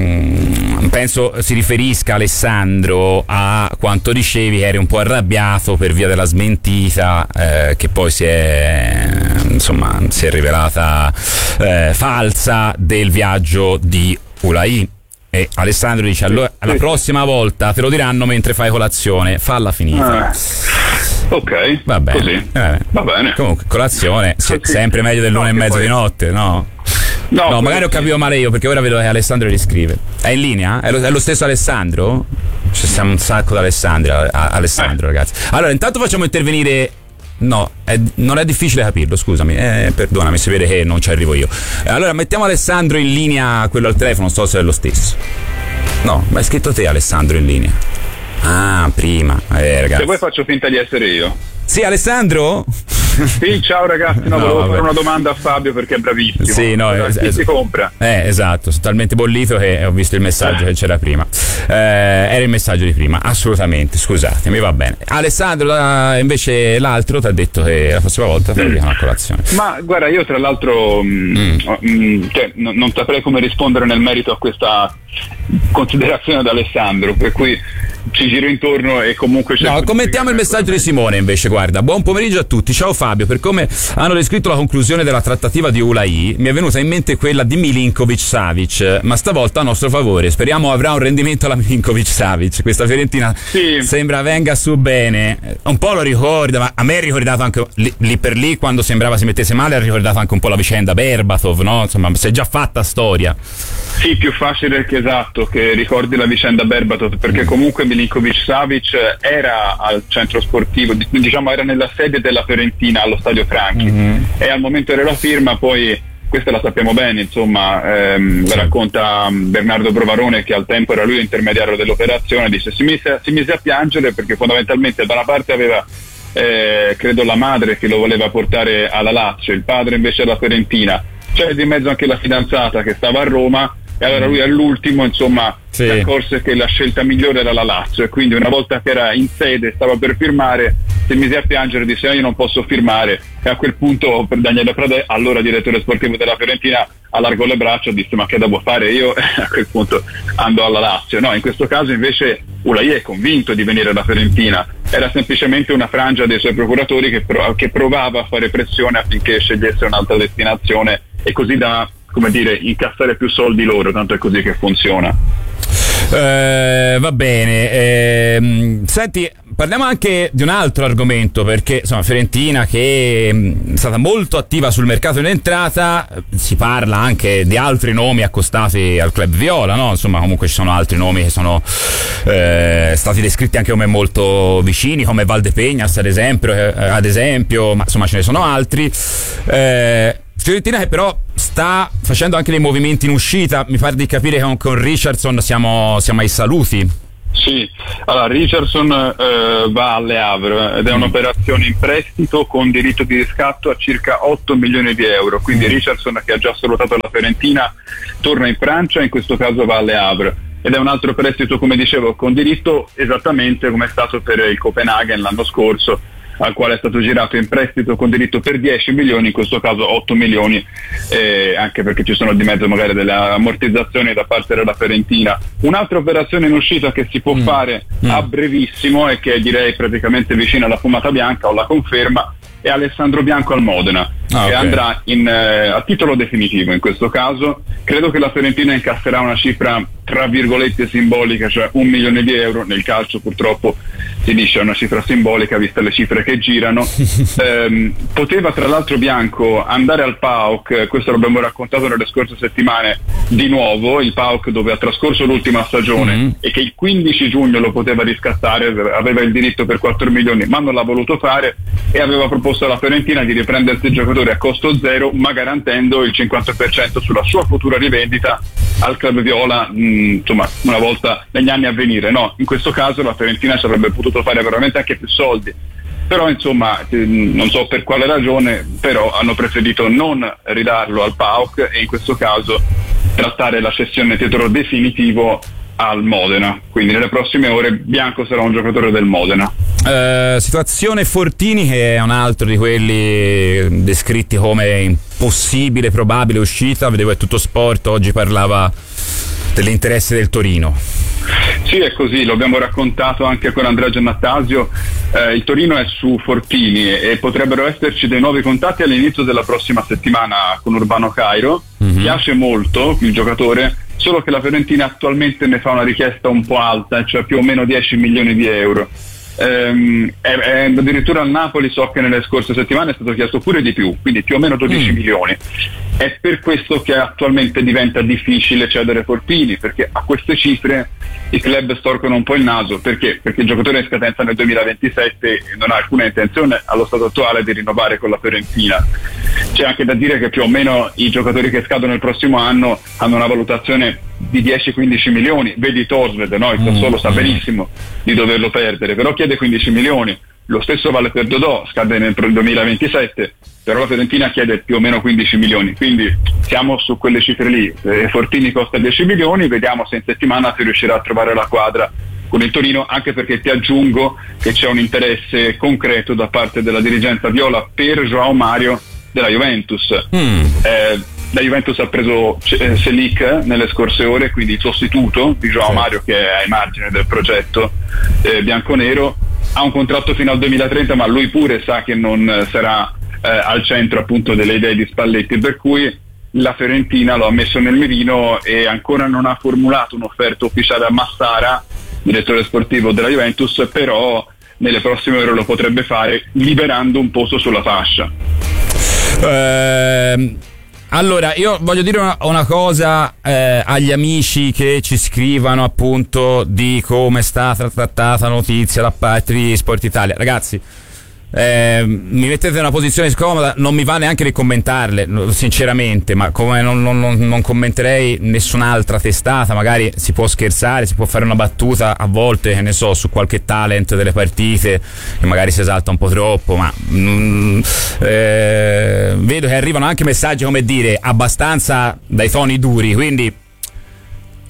mh, penso si riferisca Alessandro a quanto dicevi che eri un po' arrabbiato per via della smentita eh, che poi si è insomma si è rivelata eh, falsa del viaggio di Ulai. E Alessandro dice: allora la prossima volta te lo diranno mentre fai colazione, falla finita. Ah. Ok, va bene, così. Eh, va bene. Comunque colazione sì, sempre meglio dell'una no, e mezzo poi... di notte, no? No, no magari ho capito male io, perché ora vedo che Alessandro riscrive. È in linea? È lo, è lo stesso Alessandro? Ci siamo un sacco di Alessandro, Alessandro eh. ragazzi. Allora intanto facciamo intervenire. No, è, non è difficile capirlo, scusami, eh, perdonami se vede che non ci arrivo io. Allora mettiamo Alessandro in linea, quello al telefono, non so se è lo stesso. No, ma hai scritto te Alessandro in linea. Ah, prima, eh, ragazzi. Se vuoi faccio finta di essere io. Sì, Alessandro? Sì, ciao ragazzi, no, no, volevo vabbè. fare una domanda a Fabio perché è bravissimo. Sì, no, allora, es- chi es- si compra? Eh, esatto, sono talmente bollito che ho visto il messaggio eh. che c'era prima. Eh, era il messaggio di prima, assolutamente, scusatemi, va bene. Alessandro, la, invece l'altro ti ha detto che la prossima volta te lo dicono a colazione. Ma guarda, io tra l'altro mm. mh, cioè, n- non saprei come rispondere nel merito a questa considerazione da Alessandro, per cui ci giro intorno e comunque c'è. No, commentiamo il messaggio di Simone invece, guarda. Buon pomeriggio a tutti, ciao Fabio, per come hanno descritto la conclusione della trattativa di Ulai mi è venuta in mente quella di Milinkovic Savic, ma stavolta a nostro favore, speriamo avrà un rendimento la Milinkovic Savic, questa Fiorentina sì. sembra venga su bene, un po' lo ricorda, ma a me ha ricordato anche lì, lì per lì quando sembrava si mettesse male, ha ricordato anche un po' la vicenda Berbatov, no? Insomma, si è già fatta storia. Sì, più facile che esatto che ricordi la vicenda Berbatov, perché comunque Milinkovic Savic era al centro sportivo, diciamo era nella sede della Fiorentina allo Stadio Franchi mm-hmm. e al momento della firma poi, questa la sappiamo bene, insomma, ehm, sì. la racconta Bernardo Brovarone, che al tempo era lui l'intermediario dell'operazione, dice si mise, si mise a piangere perché fondamentalmente da una parte aveva eh, credo la madre che lo voleva portare alla Lazio, il padre invece alla Fiorentina, c'è di mezzo anche la fidanzata che stava a Roma e allora lui all'ultimo insomma sì. si accorse che la scelta migliore era la Lazio, e quindi una volta che era in sede, stava per firmare, si mise a piangere e disse: io non posso firmare, e a quel punto per Daniele Pradè, allora direttore sportivo della Fiorentina, allargò le braccia e disse: ma che devo fare io? A quel punto andò alla Lazio. No, in questo caso invece Ulai è convinto di venire alla Fiorentina, era semplicemente una frangia dei suoi procuratori che, pro- che provava a fare pressione affinché scegliesse un'altra destinazione, e così da, come dire, incassare più soldi loro, tanto è così che funziona. Eh, va bene, eh, senti, parliamo anche di un altro argomento, perché insomma Fiorentina che è stata molto attiva sul mercato in entrata, si parla anche di altri nomi accostati al club viola, no? Insomma, comunque ci sono altri nomi che sono eh, stati descritti anche come molto vicini, come Valdepeñas ad esempio, eh, ad esempio, ma insomma ce ne sono altri. eh, Fiorentina che però sta facendo anche dei movimenti in uscita, mi pare di capire che con, con Richardson siamo, siamo ai saluti. Sì, allora Richardson eh, va alle Havre ed è un'operazione in prestito con diritto di riscatto a circa otto milioni di euro, quindi Richardson, che ha già salutato la Fiorentina, torna in Francia, in questo caso va alle Havre, ed è un altro prestito, come dicevo, con diritto esattamente come è stato per il Copenaghen l'anno scorso, al quale è stato girato in prestito con diritto per dieci milioni, in questo caso otto milioni, eh, anche perché ci sono di mezzo magari delle ammortizzazioni da parte della Fiorentina. Un'altra operazione in uscita che si può mm. fare mm. a brevissimo e che direi praticamente vicina alla fumata bianca, o la conferma, è Alessandro Bianco al Modena, ah, che okay. andrà in, eh, a titolo definitivo in questo caso. Credo che la Fiorentina incasserà una cifra tra virgolette simbolica, cioè un milione di euro. Nel calcio purtroppo si dice una cifra simbolica viste le cifre che girano. eh, poteva tra l'altro Bianco andare al P A O K, questo l'abbiamo raccontato nelle scorse settimane di nuovo, il P A O K dove ha trascorso l'ultima stagione mm-hmm. e che il quindici giugno lo poteva riscattare, aveva il diritto per quattro milioni ma non l'ha voluto fare, e aveva proposto alla Fiorentina di riprendersi il giocatore a costo zero, ma garantendo il cinquanta per cento sulla sua futura rivendita al club viola, mh, insomma una volta negli anni a venire. No, in questo caso la Fiorentina ci avrebbe potuto fare veramente anche più soldi, però insomma non so per quale ragione, però hanno preferito non ridarlo al P A O K e in questo caso trattare la cessione a titolo definitivo al Modena, quindi nelle prossime ore Bianco sarà un giocatore del Modena. Uh, situazione Fortini, che è un altro di quelli descritti come impossibile, probabile uscita. Vedevo È Tutto Sport oggi parlava dell'interesse del Torino. Sì, è così, lo abbiamo raccontato anche con Andrea Giannattasio. Eh, il Torino è su Fortini e potrebbero esserci dei nuovi contatti all'inizio della prossima settimana con Urbano Cairo. Mm-hmm. Piace molto il giocatore, solo che la Fiorentina attualmente ne fa una richiesta un po' alta, cioè più o meno dieci milioni di euro. Ehm, è, è, addirittura al Napoli so che nelle scorse settimane è stato chiesto pure di più, quindi più o meno dodici mm. milioni. È per questo che attualmente diventa difficile cedere Fortini, perché a queste cifre i club storcono un po' il naso. Perché? Perché il giocatore è in scadenza nel duemilaventisette e non ha alcuna intenzione allo stato attuale di rinnovare con la Fiorentina. C'è anche da dire che più o meno i giocatori che scadono il prossimo anno hanno una valutazione di dieci quindici milioni. Vedi Torsved, no? Il Sassuolo sa benissimo di doverlo perdere, però chiede quindici milioni. Lo stesso vale per Dodò, scade nel duemilaventisette, però la Fiorentina chiede più o meno quindici milioni, quindi siamo su quelle cifre lì. eh, Fortini costa dieci milioni, vediamo se in settimana si riuscirà a trovare la quadra con il Torino, anche perché ti aggiungo che c'è un interesse concreto da parte della dirigenza viola per João Mario della Juventus. mm. eh, la Juventus ha preso eh, Selic nelle scorse ore, quindi il sostituto di João sì. Mario, che è ai margini del progetto eh, bianconero. Ha un contratto fino al duemilatrenta, ma lui pure sa che non sarà eh, al centro appunto delle idee di Spalletti, per cui la Fiorentina lo ha messo nel mirino e ancora non ha formulato un'offerta ufficiale a Massara, direttore sportivo della Juventus, però nelle prossime ore lo potrebbe fare liberando un posto sulla fascia. Ehm Allora, io voglio dire una, una cosa eh, agli amici che ci scrivano appunto di come è stata trattata la notizia da parte di Sport Italia. Ragazzi, eh, mi mettete in una posizione scomoda, non mi va neanche di commentarle, sinceramente, ma come non, non, non commenterei nessun'altra testata. Magari si può scherzare, si può fare una battuta a volte, che ne so, su qualche talent delle partite che magari si esalta un po' troppo, ma mm, eh, vedo che arrivano anche messaggi, come dire, abbastanza dai toni duri, quindi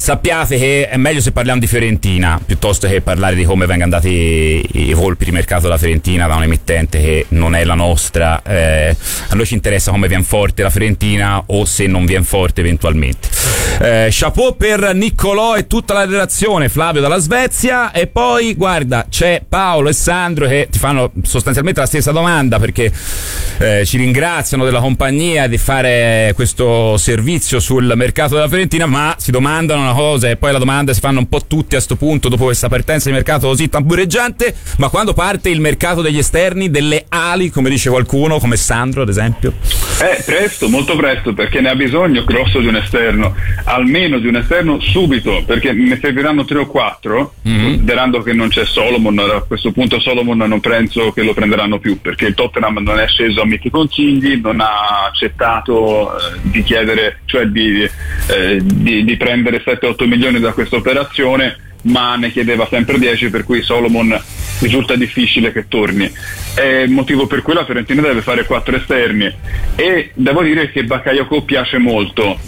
sappiate che è meglio se parliamo di Fiorentina piuttosto che parlare di come vengono andati i, i colpi di mercato della Fiorentina da un emittente che non è la nostra. Eh, a noi ci interessa come viene forte la Fiorentina o se non viene forte eventualmente. Eh, chapeau per Niccolò e tutta la redazione, Flavio dalla Svezia. E poi guarda, c'è Paolo e Sandro che ti fanno sostanzialmente la stessa domanda, perché eh, ci ringraziano della compagnia di fare questo servizio sul mercato della Fiorentina, ma si domandano una cosa e poi la domanda si fanno un po' tutti a sto punto dopo questa partenza di mercato così tambureggiante: ma quando parte il mercato degli esterni, delle ali, come dice qualcuno, come Sandro ad esempio? Eh, presto, molto presto, perché ne ha bisogno Grosso di un esterno, almeno di un esterno subito, perché ne serviranno tre o quattro, mm-hmm. considerando che non c'è Solomon. A questo punto Solomon non penso che lo prenderanno più, perché il Tottenham non è sceso a miti consigli, non ha accettato eh, di chiedere, cioè di, eh, di, di prendere sette otto milioni da questa operazione, ma ne chiedeva sempre dieci, per cui Solomon risulta difficile che torni. È il motivo per cui la Fiorentina deve fare quattro esterni, e devo dire che Bakayoko piace molto,